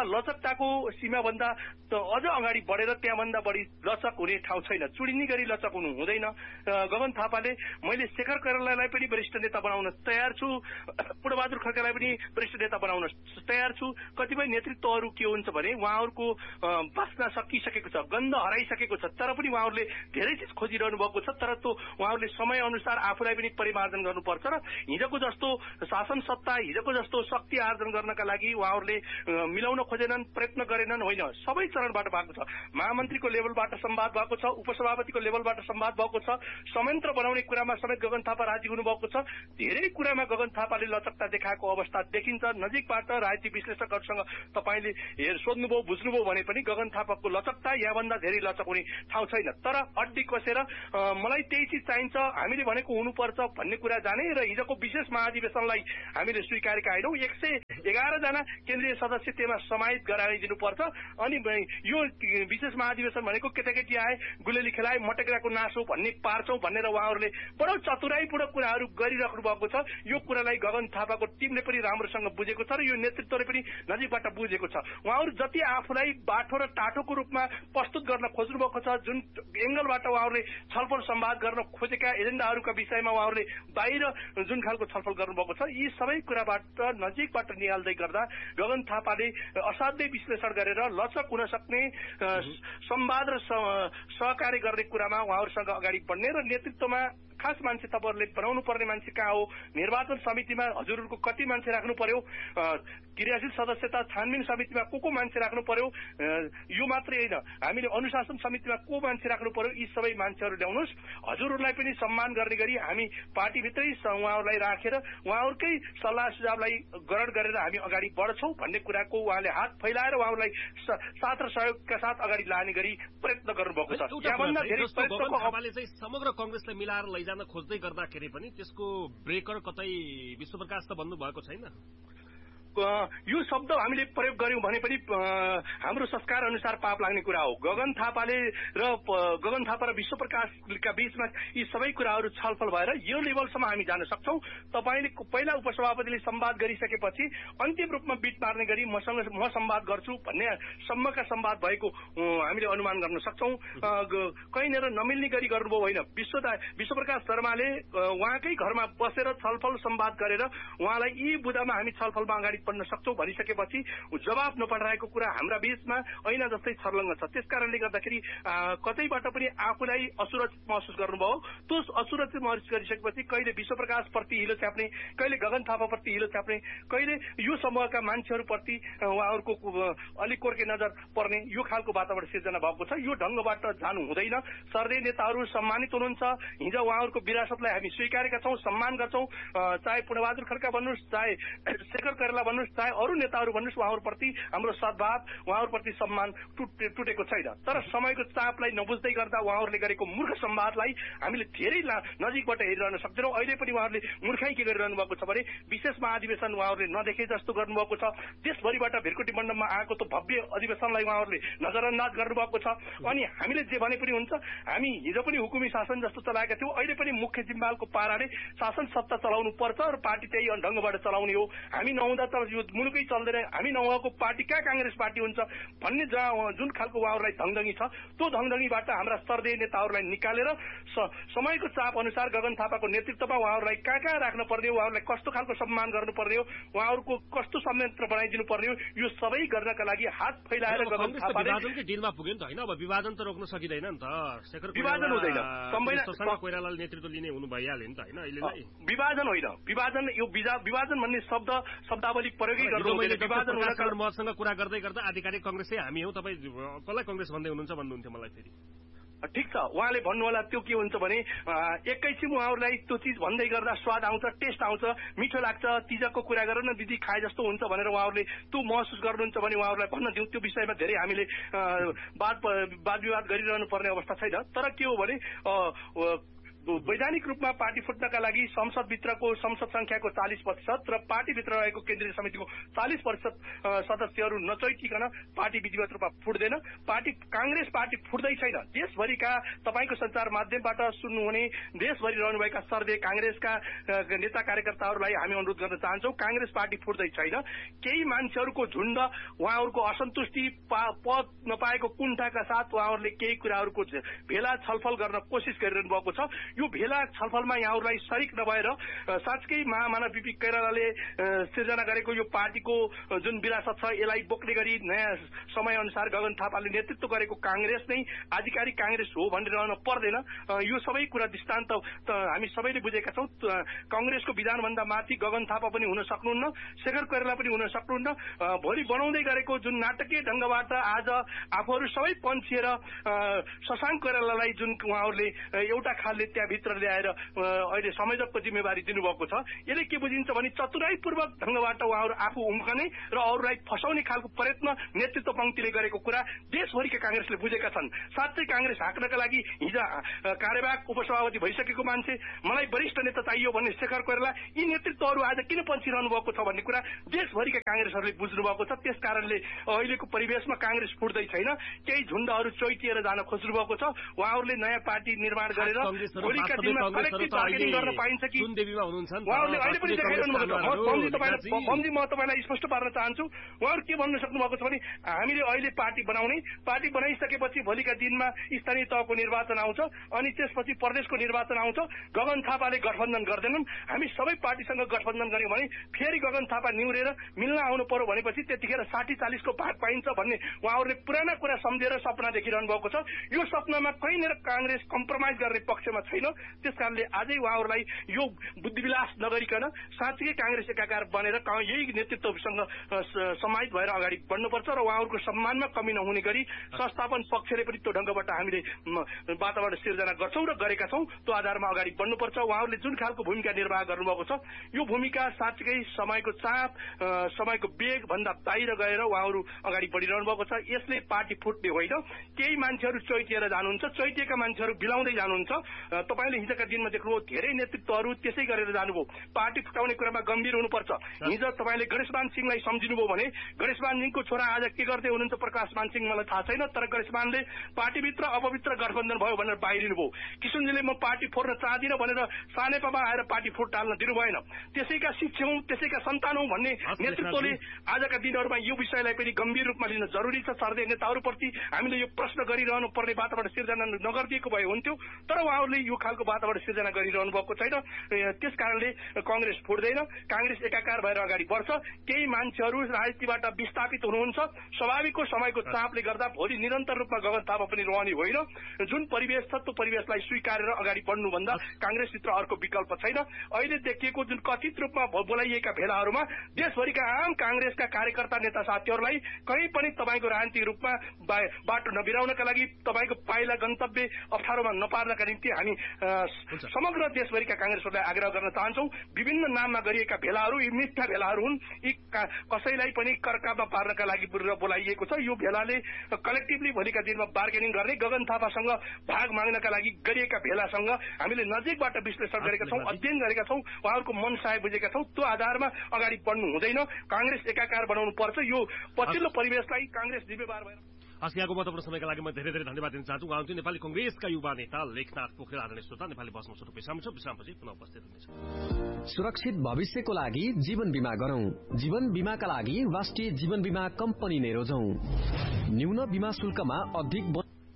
लचकताको सीमाभन्दा अझ अगाडि बढेर त्यहाँभन्दा बढी लचक हुने ठाउँ छैन। चुडिने गरी लचक हुनु हुँदैन। गगन थापाले मैले शेखर कोइरालालाई पनि वरिष्ठ नेता बनाउन तयार छु, पूर्णबहादुर खड्कालाई पनि वरिष्ठ नेता बनाउन तयार छु। कतिपय नेतृत्वहरू के हुन्छ भने उहाँहरूको बास्ना सकिसकेको छ, गन्ध हराइसकेको छ, तर पनि उहाँहरूले धेरै चिज खोजिरहनु भएको छ। तर त्यो उहाँहरूले समय अनुसार आफूलाई पनि परिमार्जन गर्नुपर्छ र हिजोको जस्तो शासन सत्ता, हिजोको जस्तो शक्ति आर्जन गर्नका लागि उहाँहरूले मिलाउन खोजेनन्, प्रयत्न गरेनन्। होइन, सबै चरणबाट भएको छ। महामन्त्रीको लेभलबाट संवाद भएको छ, उपसभापतिको लेभलबाट संवाद भएको छ, संयन्त्र बनाउने कुरामा समेत गगन थापा राजी हुनुभएको छ। धेरै कुरामा गगन थापाले लचकता देखाएको अवस्था देखिन्छ। नजिकबाट राजनीतिक विश्लेषकहरूसँग तपाईँले हेर सोध्नुभयो, बुझ्नुभयो भने पनि गगन थापाको लचकता यहाँभन्दा धेरै लचक हुने ठाउँ छैन। तर अड्डी कसेर मलाई त्यही चिज चाहिन्छ, हामीले भनेको हुनुपर्छ भन्ने कुरा जाने र हिजोको विशेष महाधिवेशनलाई हामीले स्वीकारेका होइनौँ। एक सय एघार जना केन्द्रीय सदस्य त्यसमा समाहित गराइदिनुपर्छ। अनि यो विशेष महाधिवेशन भनेको केटाकेटी आए, गुलेली खेलाए, मटेक्राको नासो भन्ने पार्छौं भनेर उहाँहरूले बडो चतुराईपूर्ण कुराहरू गरिराख्नु भएको छ। यो कुरालाई गगन थापाको टिमले पनि राम्रोसँग बुझेको छ र यो नेतृत्वले पनि नजिकबाट बुझेको छ। उहाँहरू जति आफूलाई बाठो र टाटोको रूपमा प्रस्तुत गर्न खोज्नु भएको छ, जुन एंगलबाट उहाँहरूले छलफल संवाद गर्न खोजेका एजेन्डाहरूका विषयमा उहाँहरूले बाहिर जुन खालको छलफल गर्नुभएको छ, यी सबै कुराबाट नजिकबाट निहाल्दै गर्दा गगन थापाले असाध्यै विश्लेषण गरेर लचक हुन सक्ने संवाद र सहकार्य गर्ने कुरामा उहाँहरूसँग अगाडि बढ्ने र नेतृत्वमा खास मान्छे तपाईँहरूले बनाउनु पर्ने मान्छे कहाँ हो, निर्वाचन समितिमा हजुरहरूको कति मान्छे राख्नु पर्यो, क्रियाशील सदस्यता छानबिन समितिमा को को मान्छे राख्नु पर्यो, यो मात्रै होइन हामीले अनुशासन समितिमा को मान्छे राख्नु पर्यो, यी सबै मान्छेहरू ल्याउनुहोस्। हजुरहरूलाई पनि सम्मान गर्ने गरी हामी पार्टीभित्रै उहाँहरूलाई राखेर उहाँहरूकै सल्लाह सुझावलाई ग्रहण गरेर हामी अगाडि बढ्छौँ भन्ने कुराको उहाँले हात फैलाएर उहाँहरूलाई साथ र सहयोगका साथ अगाडि लाने गरी प्रयत्न गर्नुभएको छ। त्यहाँभन्दा धेरै प्रयत्नको समग्र कांग्रेसलाई मिलाएर लैजान खोज्दै गर्दाखेरि पनि त्यसको ब्रेकर कतै विश्वप्रकाश त भन्नु भएको छैन। यो शब्द हामीले प्रयोग गर्यौं भने पनि हाम्रो संस्कार अनुसार पाप लाग्ने कुरा हो। गगन थापाले र गगन थापा र विश्वप्रकाशका बीचमा यी सबै कुराहरू छलफल भएर यो लेभलसम्म हामी जान सक्छौं। तपाईले पहिला उपसभापतिले संवाद गरिसकेपछि अन्तिम रूपमा बिट मार्ने गरी मसँग म संवाद गर्छु भन्ने सम्मका संवाद भएको हामीले अनुमान गर्न सक्छौं। कहीँनिर नमिल्ने गरी गर्नुभयो होइन। विश्व विश्वप्रकाश शर्माले उहाँकै घरमा बसेर छलफल संवाद गरेर उहाँलाई यी बुदामा हामी छलफलमा अगाडि बढ्न सक्छौं भनिसकेपछि जवाब नपठाएको कुरा हाम्रा बीचमा ऐना जस्तै छर्लङ्ग छ। त्यसकारणले गर्दाखेरि कतैबाट पनि आफूलाई असुरक्षित महसुस गर्नुभयो। त्यो असुरक्षित महसुस गरिसकेपछि कहिले विश्वप्रकाश प्रति हिलो छाप्ने, कहिले गगन थापा प्रति हिलो छाप्ने, कहिले यो समूहका मान्छेहरूप्रति उहाँहरूको अलिक कोर्के नजर पर्ने यो खालको वातावरण सिर्जना भएको छ। यो ढंगबाट जानु हुँदैन। सर्दै नेताहरू सम्मानित हुनुहुन्छ। हिजो उहाँहरूको विरासतलाई हामी स्वीकारेका छौं, सम्मान गर्छौं। चाहे पूर्णबहादुर खड्का भन्नुहोस्, चाहे शेखर कोइराला भन्नुहोस्, चाहे अरू नेताहरू भन्नुहोस्, उहाँहरूप्रति हाम्रो सद्भाव, उहाँहरूप्रति सम्मान टुटेको छैन। तर समयको चापलाई नबुझ्दै गर्दा उहाँहरूले गरेको मूर्ख संवादलाई हामीले धेरै नजिकबाट हेरिरहन सक्दैनौँ। अहिले पनि उहाँहरूले मूर्खाइ के गरिरहनु भएको छ भने विशेष महाधिवेशन उहाँहरूले नदेखे जस्तो गर्नुभएको छ। देशभरिबाट भिरकुटी मण्डपमा आएको त भव्य अधिवेशनलाई उहाँहरूले नजरअन्दाज गर्नुभएको छ। अनि हामीले जे भने पनि हुन्छ, हामी हिजो पनि हुकुमी शासन जस्तो चलाएका थियौँ, अहिले पनि मुख्य जिम्बालको पाराले शासन सत्ता चलाउनु पर्छ र पार्टी त्यही ढंगबाट चलाउने हो। हामी नहुँदा त यो मुलुकै चल्दैन, हामी नभएको पार्टी कहाँ कांग्रेस पार्टी हुन्छ भन्ने जुन खालको उहाँहरूलाई धङधङी छ, त्यो धङधङीबाट हाम्रा स्तरीय नेताहरूलाई निकालेर समयको चाप अनुसार गगन थापाको नेतृत्वमा उहाँहरूलाई कहाँ कहाँ राख्न पर्ने हो, उहाँहरूलाई कस्तो खालको सम्मान गर्नुपर्ने हो, उहाँहरूको कस्तो संयन्त्र बनाइदिनु पर्ने हो, यो सबै गर्नका लागि हात फैलाएर गगन थापाले विभाजनकै डिलमा पुग्यो नि त होइन। अब विभाजन त रोक्न सकिँदैन नि त। शेखर विभाजन हुँदैन, कोइरालाले नेतृत्व लिने हुनु भइहाल्यो नि त होइन। अहिले विभाजन होइन, विभाजन यो विभाजन भन्ने शब्द शब्दावली प्रयोगै गर्नु हुँदैन। विभाजन हुन मसँग कुरा गर्दै गर्दा आधिकारिक कांग्रेसै हामी हौ, तपाईँ कसलाई कांग्रेस भन्दै हुनुहुन्छ भन्नुहुन्थ्यो मलाई फेरि। ठिक छ, उहाँले भन्नु होला त्यो के हुन्छ भने एकैछिन उहाँहरूलाई त्यो चिज भन्दै गर्दा स्वाद आउँछ, टेस्ट आउँछ, मिठो लाग्छ, तिजकको कुरा गरेर न दिदी खाए जस्तो हुन्छ भनेर उहाँहरूले त्यो महसुस गर्नुहुन्छ भने उहाँहरूलाई भन्न दिउँ। त्यो विषयमा धेरै हामीले वाद वाद विवाद गरिरहनु पर्ने अवस्था छैन। तर के हो भने वैधानिक रूपमा पार्टी फुट्नका लागि संसदभित्रको संसद संख्याको चालिस प्रतिशत र पार्टीभित्र रहेको केन्द्रीय समितिको चालिस प्रतिशत सदस्यहरू नचैतिकन पार्टी विधिवत रूपमा फुट्दैन। पार्टी कांग्रेस पार्टी फुट्दै छैन। देशभरिका तपाईँको संचार माध्यमबाट सुन्नुहुने देशभरि रहनुभएका सर्वे कांग्रेसका नेता कार्यकर्ताहरूलाई हामी अनुरोध गर्न चाहन्छौं, कांग्रेस पार्टी फुट्दै छैन। केही मान्छेहरूको झुण्ड उहाँहरूको असन्तुष्टि पद नपाएको कुण्ठाका साथ उहाँहरूले केही कुराहरूको भेला छलफल गर्न कोसिस गरिरहनु भएको छ। यो भेला छलफलमा यहाँहरूलाई सरिक नभएर साँच्चै महामानव बिपी कोइरालाले सिर्जना गरेको यो पार्टीको जुन विरासत छ यसलाई बोक्ने गरी नयाँ समय अनुसार गगन थापाले नेतृत्व गरेको कांग्रेस नै आधिकारिक कांग्रेस हो भनिरहन पर्दैन। यो सबै कुरा दृष्टान्त हामी सबैले बुझेका छौं। कांग्रेसको विधानभन्दा माथि गगन थापा पनि हुन सक्नुहुन्न, शेखर कोइराला पनि हुन सक्नुहुन्न। भोलि बनाउँदै गरेको जुन नाटकीय ढंगबाट आज आफूहरू सबै पन्छिएर शशाङ्क कोइरालालाई जुन उहाँहरूले एउटा खालले त्यहाँभित्र ल्याएर अहिले संयोजकको जिम्मेवारी दिनुभएको छ, यसले के बुझिन्छ भने चतुराईपूर्वक ढंगबाट उहाँहरू आफू उम्कने र अरूलाई फसाउने खालको प्रयत्न नेतृत्व पंक्तिले गरेको कुरा देशभरिका कांग्रेसले बुझेका छन्। साथै कांग्रेस हाँक्नका लागि हिजो कार्यवाहक उपसभापति भइसकेको मान्छे, मलाई वरिष्ठ नेता चाहियो भन्ने शेखर कोइराला, यी नेतृत्वहरू आज किन पन्छिरहनु भएको छ भन्ने कुरा देशभरिका कांग्रेसहरूले बुझ्नु भएको छ। त्यस कारणले अहिलेको परिवेशमा कांग्रेस फुट्दै छैन। केही झुण्डहरू चोइटिएर जान खोज्नु भएको छ। उहाँहरूले नयाँ पार्टी निर्माण गरेर भोलिका दिनमा कलेक्टिभ बार्गेनिङ गर्न पाइन्छ कि उहाँहरूले अहिले पनि देखाइरहनु भएको छ। बमजी म तपाईँलाई स्पष्ट पार्न चाहन्छु, उहाँहरू के भन्न सक्नु भएको छ भने हामीले अहिले पार्टी बनाउने, पार्टी बनाइसकेपछि भोलिका दिनमा स्थानीय तहको निर्वाचन आउँछ अनि त्यसपछि प्रदेशको निर्वाचन आउँछ। गगन थापाले गठबन्धन गर्दैनन्, हामी सबै पार्टीसँग गठबन्धन गर्यौं भने फेरि गगन थापा निहुरेर मिल्न आउनु पर्यो भनेपछि त्यतिखेर साठी चालिसको भाग पाइन्छ भन्ने उहाँहरूले पुराना कुरा सम्झेर सपना देखिरहनु भएको छ। यो सपनामा कहीँनिर कांग्रेस कम्प्रोमाइज गर्ने पक्षमा छैन। त्यसकारणले आजै उहाँहरूलाई यो बुद्धिविलास नगरिकन साँच्चै कांग्रेस एकाकार बनेर यही नेतृत्वसँग समाहित भएर अगाडि बढ्नुपर्छ र उहाँहरूको सम्मानमा कमी नहुने गरी संस्थापन पक्षले पनि त्यो ढंगबाट हामीले वातावरण सिर्जना गर्छौं र गरेका छौं। त्यो आधारमा अगाडि बढ्नुपर्छ। उहाँहरूले जुन खालको भूमिका निर्वाह गर्नुभएको छ यो भूमिका साँच्चै समयको चाप समयको वेग भन्दा बाहिर गएर उहाँहरू अगाडि बढिरहनु भएको छ। यसले पार्टी फुट्ने होइन। केही मान्छेहरू चोइटिएर जानुहुन्छ, चोइटिएका मान्छेहरू बिलाउँदै जानुहुन्छ। तपाईले हिजोका दिनमा देख्नुभयो धेरै नेतृत्वहरू त्यसै गरेर जानुभयो। पार्टी फुटाउने कुरामा गम्भीर हुनुपर्छ। हिजो तपाईले गणेशमान सिंहलाई सम्झिनुभयो भने गणेशमान सिंहको छोरा आज के गर्दै हुनुहुन्छ प्रकाशमान सिंह मलाई थाहा छैन, तर गणेशमानले पार्टीभित्र अपवित्र गठबन्धन भयो भनेर बाहिरिनु भयो। किशनजीले म पार्टी फोड्न चाहदिन भनेर सानेपामा आएर पार्टी फुट हाल्न दिनु भएन। त्यसैका शिक्षक हौं, त्यसैका सन्तान हौं भन्ने नेतृत्वले आजका दिनहरूमा यो विषयलाई पनि गम्भीर रूपमा लिन जरुरी छ। सर्दै नेताहरूप्रति हामीले यो प्रश्न गरिरहनु पर्ने वातावरण सिर्जना नगरिदिएको भए हुन्थ्यो, तर उहाँहरूले यो खालको वातावरण सिर्जना गरिरहनु भएको छैन। त्यस कारणले कांग्रेस फुट्दैन, कांग्रेस एकाकार भएर अगाडि बढ्छ। केही मान्छेहरू राजनीतिबाट विस्थापित हुनुहुन्छ। स्वाभाविक हो, समयको चापले गर्दा भोलि निरन्तर रूपमा गगन थापा पनि रहने होइन। जुन परिवेश छ त्यो परिवेशलाई स्वीकारेर अगाडि बढ्नुभन्दा कांग्रेसभित्र अर्को विकल्प छैन। अहिले देखिएको जुन कथित रूपमा बोलाइएका भेलाहरूमा देशभरिका आम कांग्रेसका कार्यकर्ता नेता साथीहरूलाई कहीँ पनि तपाईँको राजनीतिक रूपमा बाटो नबिराउनका लागि, तपाईँको पाइला गन्तव्य अप्ठ्यारोमा नपार्नका निम्ति हामी समग्र देशभरिका कांग्रेसहरूलाई आग्रह गर्न चाहन्छौं। विभिन्न नाममा गरिएका भेलाहरू यी मिथ्या भेलाहरू हुन्। यी कसैलाई पनि कर्कामा पार्नका लागि बोलाइएको छ। यो भेलाले कलेक्टिभली भोलिका दिनमा बार्गेनिङ गर्ने, गगन थापासँग भाग माग्नका लागि गरिएका भेलासँग हामीले नजिकबाट विश्लेषण गरेका छौं, अध्ययन गरेका छौं, उहाँहरूको मनसाय बुझेका छौं। त्यो आधारमा अगाडि बढ्नु हुँदैन। कांग्रेस एकाकार बनाउनु पर्छ। यो पछिल्लो परिवेशलाई कांग्रेस जिम्मेवार भएर हस्। यहाँको महत्वपूर्ण समयका लागि म धेरै धेरै धन्यवाद दिन चाहन्छु। उहाँ हुनुहुन्थ्यो नेपाली कंग्रेसका युवा नेता लेखनाथ पोखरेल। आदरणीय श्रोता, नेपाली बसमा छोटो विश्राम छ। विश्रामपछि पुनः उपस्थित हुनेछ। सुरक्षित भविष्यको लागि जीवन बीमा गरौं। जीवन बीमाका लागि राष्ट्रिय जीवन बीमा कम्पनी नै रोजौं। न्यून बीमा शुल्कमा अधिक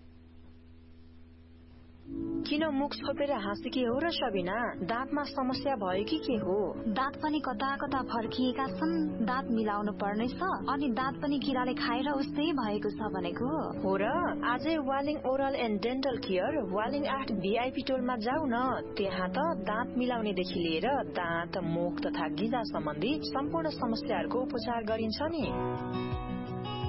किन मुख छोपेर हाँसेकी हो र सबिना? दाँतमा समस्या भयो कि के हो? दाँत पनि कता कता फर्किएका छन्, दाँत मिलाउनु पर्नेछ अनि दाँत पनि किराले खाएर उस्तै भएको छ भनेको हो र। आजै Waling oral and dental care Waling आठ भिआइपी टोलमा जाऊ न। त्यहाँ त दाँत मिलाउनेदेखि लिएर दाँत, मुख तथा गिजा सम्बन्धी सम्पूर्ण समस्याहरूको उपचार गरिन्छ नि।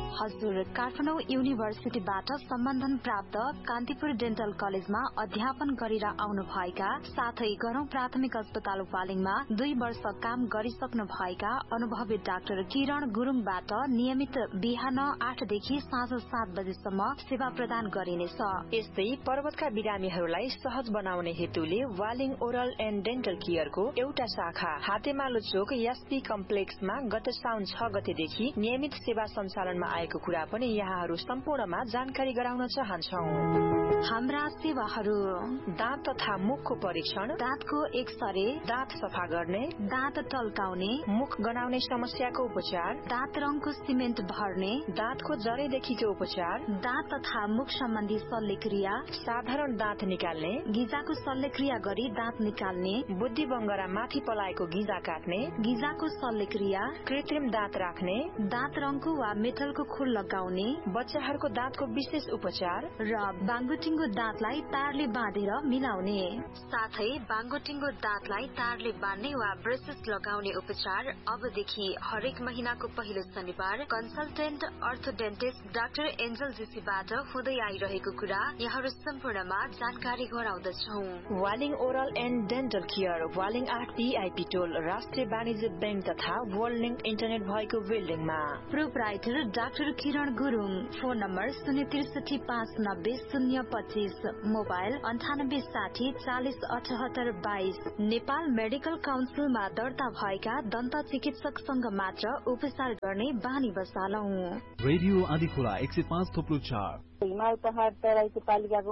हजुर, काठमाडौँ युनिभर्सिटीबाट सम्बन्धन प्राप्त कान्तिपुर डेन्टल कलेजमा अध्यापन गरेर आउनुभएका साथै गरौं प्राथमिक अस्पताल वालिङमा दुई वर्ष काम गरिसक्नु भएका अनुभवी डाक्टर किरण गुरुङबाट नियमित बिहान आठदेखि साँझ सात बजेसम्म सेवा प्रदान गरिनेछ। यस्तै पर्वतका बिरामीहरूलाई सहज बनाउने हेतुले वालिङ ओरल एन्ड डेन्टल केयरको एउटा शाखा हातेमालो चोक एसपी कम्प्लेक्समा गत साउन छ गतेदेखि नियमित सेवा सञ्चालनमा आएको कुरा पनि यहाँहरू सम्पूर्णमा जानकारी गराउन चाहन्छौ। हाम्रा सेवाहरू दाँत तथा मुखको परीक्षण, दाँतको एक्सरे, दाँत सफा गर्ने, दाँत टल्काउने, मुख गनाउने समस्याको उपचार, दाँत रङको सिमेन्ट भर्ने, दाँतको जरेदेखिको उपचार, दाँत तथा मुख सम्बन्धी शल्यक्रिया, साधारण दाँत निकाल्ने, गिजाको शल्यक्रिया गरी दाँत निकाल्ने, बुद्धि बङ्गरा माथि पलाएको गिजा काट्ने, गिजाको शल्यक्रिया, कृत्रिम दाँत राख्ने, दाँत रङको वा मेटलको खुल लगाउने, बच्चाहरूको दाँतको विशेष उपचार र बाङ्गोटिङ्गो दाँतलाई तारले बाँधेर मिलाउने, साथै बाङ्गोटिङ्गो दाँतलाई तारले बाँध्ने वा ब्रेसेस लगाउने उपचार अबदेखि हरेक महिनाको पहिलो शनिबार कन्सल्टेन्ट अर्थोडेन्टिस्ट डाक्टर एन्जल जेसीबाट हुँदै आइरहेको कुरा यहाँहरू सम्पूर्णमा जानकारी गराउँदछौ। Waling oral and dental care, Waling आठ पीआईपी टोल, राष्ट्रिय वाणिज्य बैंक तथा वर्ल्ड लिङ्क इन्टरनेट भएको बिल्डिङमा। प्रोपराइटर डाक्टर किरण गुरुङ। फोन नम्बर शून्य त्रिसठी पाँच नब्बे शून्य पच्चिस, मोबाइल अन्ठानब्बे साठी चालिस अठहत्तर बाइस। नेपाल मेडिकल काउन्सिलमा दर्ता भएका दन्त चिकित्सकसँग मात्र उपचार गर्ने बानी बसालौ। रेडियो आदिखोला एक सय पाँच थोप्लो चार। हिमाल पहाड तराईको पालिकाको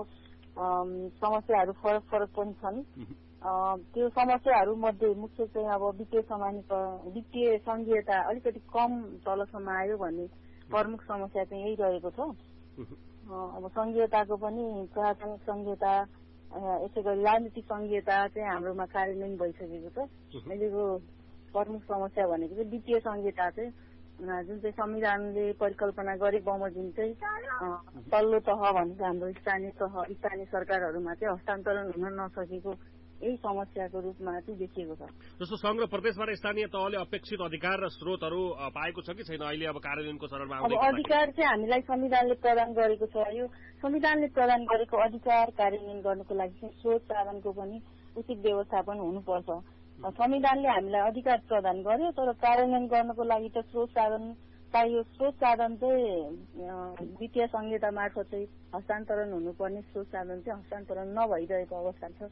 समस्याहरू फरक फरक पनि छन्। त्यो समस्याहरू मध्ये मुख्य चाहिँ अब वित्तीय समानीकरण, वित्तीय संघीयता अलिकति कम तलसम्म आयो भन्ने प्रमुख समस्या चाहिँ यही रहेको छ। अब संघीयताको पनि प्रशासनिक संघीयता, यसै गरी राजनीतिक संघीयता चाहिँ हाम्रोमा कार्यान्वयन भइसकेको छ। अहिलेको प्रमुख समस्या भनेको चाहिँ वित्तीय संघीयता चाहिँ जुन चाहिँ संविधानले परिकल्पना गरे बमोजिम चाहिँ तल्लो तह भनेको हाम्रो स्थानीय तह स्थानीय सरकारहरूमा चाहिँ हस्तान्तरण हुन नसकेको यही समस्याको रूपमा चाहिँ देखिएको छ। जस्तो संघ र प्रदेशबाट स्थानीय तहले अपेक्षित अधिकार र स्रोतहरू पाएको छ कि छैन अहिले अब कार्यान्वयनको चरणमा? अब अधिकार चाहिँ हामीलाई संविधानले प्रदान गरेको छ। यो संविधानले प्रदान गरेको अधिकार कार्यान्वयन गर्नुको लागि चाहिँ स्रोत साधनको पनि उचित व्यवस्थापन हुनुपर्छ। संविधानले हामीलाई अधिकार प्रदान गर्यो, तर कार्यान्वयन गर्नको लागि त स्रोत साधन चाहियो। स्रोत साधन चाहिँ वित्तीय संघीयता मार्फत चाहिँ हस्तान्तरण हुनुपर्ने स्रोत साधन चाहिँ हस्तान्तरण नभइरहेको अवस्था छ।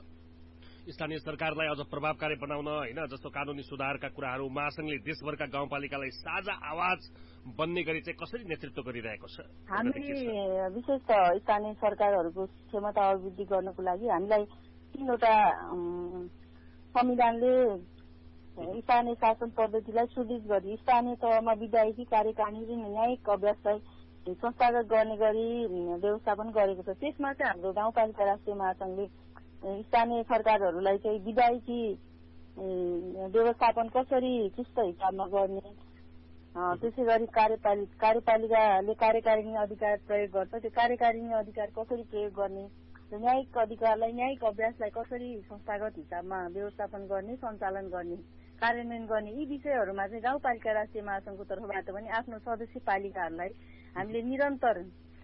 स्थानीय सरकारलाई अझ प्रभावकारी बनाउन होइन, जस्तो कानूनी सुधारका कुराहरू महासंघले देशभरका गाउँपालिकालाई साझा आवाज बन्ने गरी चाहिँ कसरी नेतृत्व गरिरहेको छ? हामी विशेष त स्थानीय सरकारहरूको क्षमता अभिवृद्धि गर्नको लागि हामीलाई तीनवटा संविधानले स्थानीय शासन पद्धतिलाई सुदृढ गरी स्थानीय तहमा विधायकी, कार्यकारिणी र न्यायिक अभ्यासलाई संस्थागत गर्ने गरी व्यवस्थापन गरेको छ। त्यसमा चाहिँ हाम्रो गाउँपालिका राष्ट्रिय महासंघले स्थानीय सरकारहरूलाई चाहिँ विधायकी व्यवस्थापन कसरी चुस्त हिसाबमा गर्ने, त्यसै गरी कार्यपालिका कार्यपालिकाले कार्यकारिणी अधिकार प्रयोग गर्छ, त्यो कार्यकारिणी अधिकार कसरी प्रयोग गर्ने, न्यायिक अधिकारलाई न्यायिक अभ्यासलाई कसरी संस्थागत हिसाबमा व्यवस्थापन गर्ने, सञ्चालन गर्ने, कार्यान्वयन गर्ने, यी विषयहरूमा चाहिँ गाउँपालिका राष्ट्रिय महासंघको तर्फबाट पनि आफ्नो सदस्य पालिकाहरूलाई हामीले निरन्तर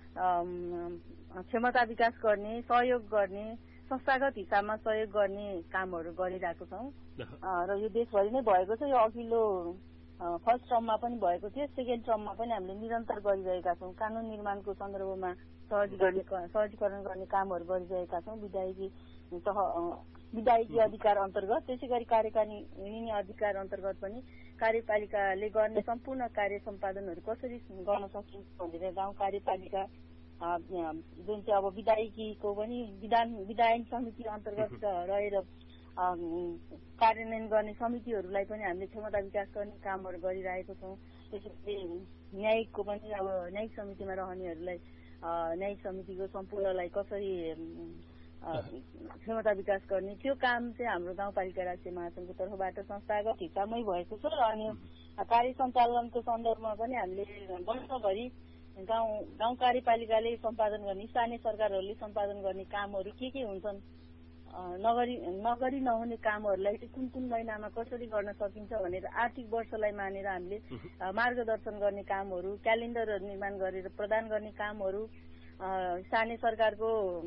क्षमता विकास गर्ने, सहयोग गर्ने, संस्थागत हिसाबमा सहयोग गर्ने कामहरू गरिरहेको छौँ र यो देशभरि नै भएको छ। यो अघिल्लो फर्स्ट टर्ममा पनि भएको थियो, सेकेन्ड टर्ममा पनि हामीले निरन्तर गरिरहेका छौँ। कानून निर्माणको सन्दर्भमा सहजीकरण सहजीकरण गर्ने कामहरू गरिरहेका छौँ। विधायकी तह विधायकी अधिकार अन्तर्गत, त्यसै गरी कार्यकारिणी अधिकार अन्तर्गत पनि कार्यपालिकाले गर्ने सम्पूर्ण कार्य सम्पादनहरू कसरी गर्न सकिन्छ भनेर गाउँ कार्यपालिका जुन चाहिँ अब विधायकीको पनि विधान विधायन समिति अन्तर्गत रहेर कार्यान्वयन गर्ने समितिहरूलाई पनि हामीले क्षमता विकास गर्ने कामहरू गरिरहेको छौँ। त्यसैले न्यायिकको पनि अब न्यायिक समितिमा रहनेहरूलाई न्यायिक समितिको सम्पूर्णलाई कसरी क्षमता विकास गर्ने, त्यो काम चाहिँ हाम्रो गाउँपालिका राष्ट्रिय महासंघको तर्फबाट संस्थागत हिसाबमै भएको छ। र अनि कार्य सञ्चालनको सन्दर्भमा पनि हामीले वर्षभरि गाउँ गाउँ कार्यपालिकाले सम्पादन गर्ने, स्थानीय सरकारहरूले सम्पादन गर्ने कामहरू के के हुन्छन् नगरी नगरी नहुने कामहरूलाई चाहिँ कुन कुन महिनामा कसरी गर्न सकिन्छ भनेर आर्थिक वर्षलाई मानेर हामीले मार्गदर्शन गर्ने कामहरू, क्यालेन्डरहरू निर्माण गरेर प्रदान गर्ने कामहरू, स्थानीय सरकारको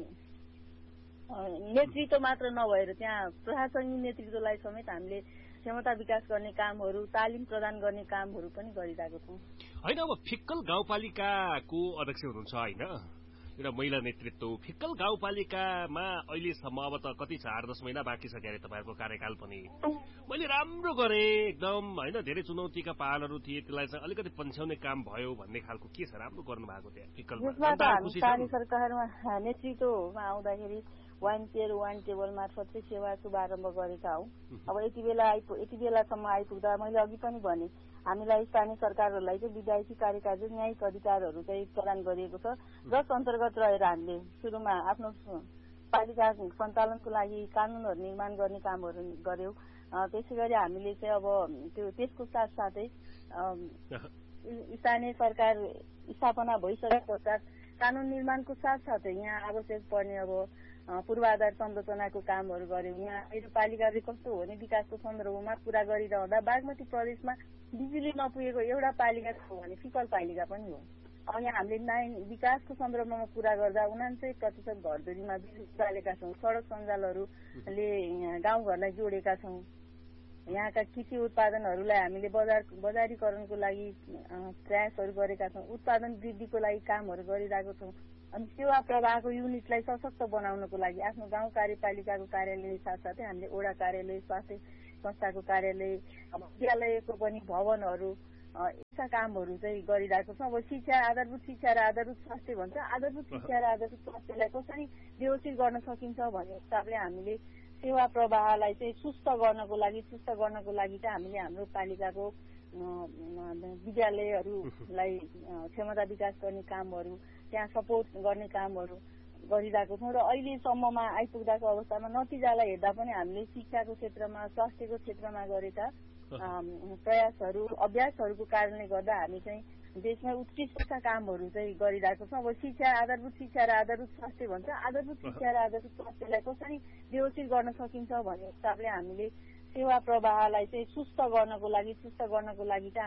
नेतृत्व मात्र नभएर त्यहाँ प्रशासनिक नेतृत्वलाई समेत हामीले क्षमता विकास गर्ने कामहरू, तालिम प्रदान गर्ने कामहरू पनि गरिरहेको छौँ। होइन, अब फिक्कल गाउँपालिकाको अध्यक्ष हुनुहुन्छ होइन, एउटा महिला नेतृत्व फिक्कल गाउँपालिकामा अहिलेसम्म अब त कति छ, आठ दस महिना बाँकी छ क्यारे तपाईँहरूको कार्यकाल पनि। मैले राम्रो गरेँ एकदम होइन, धेरै चुनौतीका पालहरू थिए, त्यसलाई चाहिँ अलिकति पन्छ्याउने काम भयो भन्ने खालको के छ, राम्रो गर्नु भएको त्यहाँ फिक्कलमा? स्थानीय सरकारमा नेतृत्वमा आउँदाखेरि वान केयर वान टेबल मार्फत चाहिँ सेवा शुभारम्भ गरेका हौ। अब यति बेला आइपुग यति बेलासम्म आइपुग्दा मैले अघि पनि भने हामीलाई स्थानीय सरकारहरूलाई चाहिँ विधायकी कार्यकाल न्यायिक अधिकारहरू चाहिँ प्रदान गरिएको छ, जस अन्तर्गत रहेर हामीले सुरुमा आफ्नो पालिका सञ्चालनको लागि कानूनहरू निर्माण गर्ने कामहरू गर्यौं। त्यसै गरी हामीले चाहिँ अब त्यो त्यसको साथसाथै स्थानीय सरकार स्थापना भइसके पश्चात कानून निर्माणको साथसाथै यहाँ आवश्यक पर्ने अब पूर्वाधार संरचनाको कामहरू गर्यौं। यहाँ मेरो पालिकाले कस्तो हो भने विकासको सन्दर्भमा कुरा गरिरहँदा बागमती प्रदेशमा बिजुली नपुगेको एउटा पालिका हो भने फिक्कल पालिका पनि हो। अब यहाँ हामीले नाइन विकासको सन्दर्भमा कुरा गर्दा उनान्सय प्रतिशत घरधुरीमा बिजुली बालेका छौँ। सड़क सञ्जालहरूले गाउँघरलाई जोडेका छौँ। यहाँका कृषि उत्पादनहरूलाई हामीले बजार बजारीकरणको लागि प्रयासहरू गरेका छौँ। उत्पादन वृद्धिको लागि कामहरू गरिरहेको छौँ। अनि सेवा प्रवाहको युनिटलाई सशक्त बनाउनको लागि आफ्नो गाउँ कार्यपालिकाको कार्यालय साथसाथै हामीले वडा कार्यालय, स्वास्थ्य संस्थाको कार्यालय, विद्यालयको पनि भवनहरू यस्ता कामहरू चाहिँ गरिरहेको छौँ। अब शिक्षा, आधारभूत शिक्षा र आधारभूत स्वास्थ्य भन्छ, आधारभूत शिक्षा र आधारभूत स्वास्थ्यलाई कसरी व्यवस्थित गर्न सकिन्छ भन्ने हिसाबले हामीले सेवा प्रवाहलाई चाहिँ सुस्त गर्नको लागि सुस्त गर्नको लागि चाहिँ हामीले हाम्रो पालिकाको विद्यालयहरूलाई क्षमता विकास गर्ने कामहरू, त्यहाँ सपोर्ट गर्ने कामहरू गरिरहेको छौँ। र अहिलेसम्ममा आइपुग्दाको अवस्थामा नतिजालाई हेर्दा पनि हामीले शिक्षाको क्षेत्रमा, स्वास्थ्यको क्षेत्रमा गरेका प्रयासहरू, अभ्यासहरूको कारणले गर्दा हामी चाहिँ देशमा उत्कृष्टका कामहरू चाहिँ गरिरहेको छौँ। अब शिक्षा, आधारभूत शिक्षा र आधारभूत स्वास्थ्य भन्छ, आधारभूत शिक्षा र आधारभूत स्वास्थ्यलाई कसरी व्यवस्थित गर्न सकिन्छ भन्ने हिसाबले हामीले सेवा प्रवाहलाई चाहिँ सुस्त गर्नको लागि सुस्त गर्नको लागि चाहिँ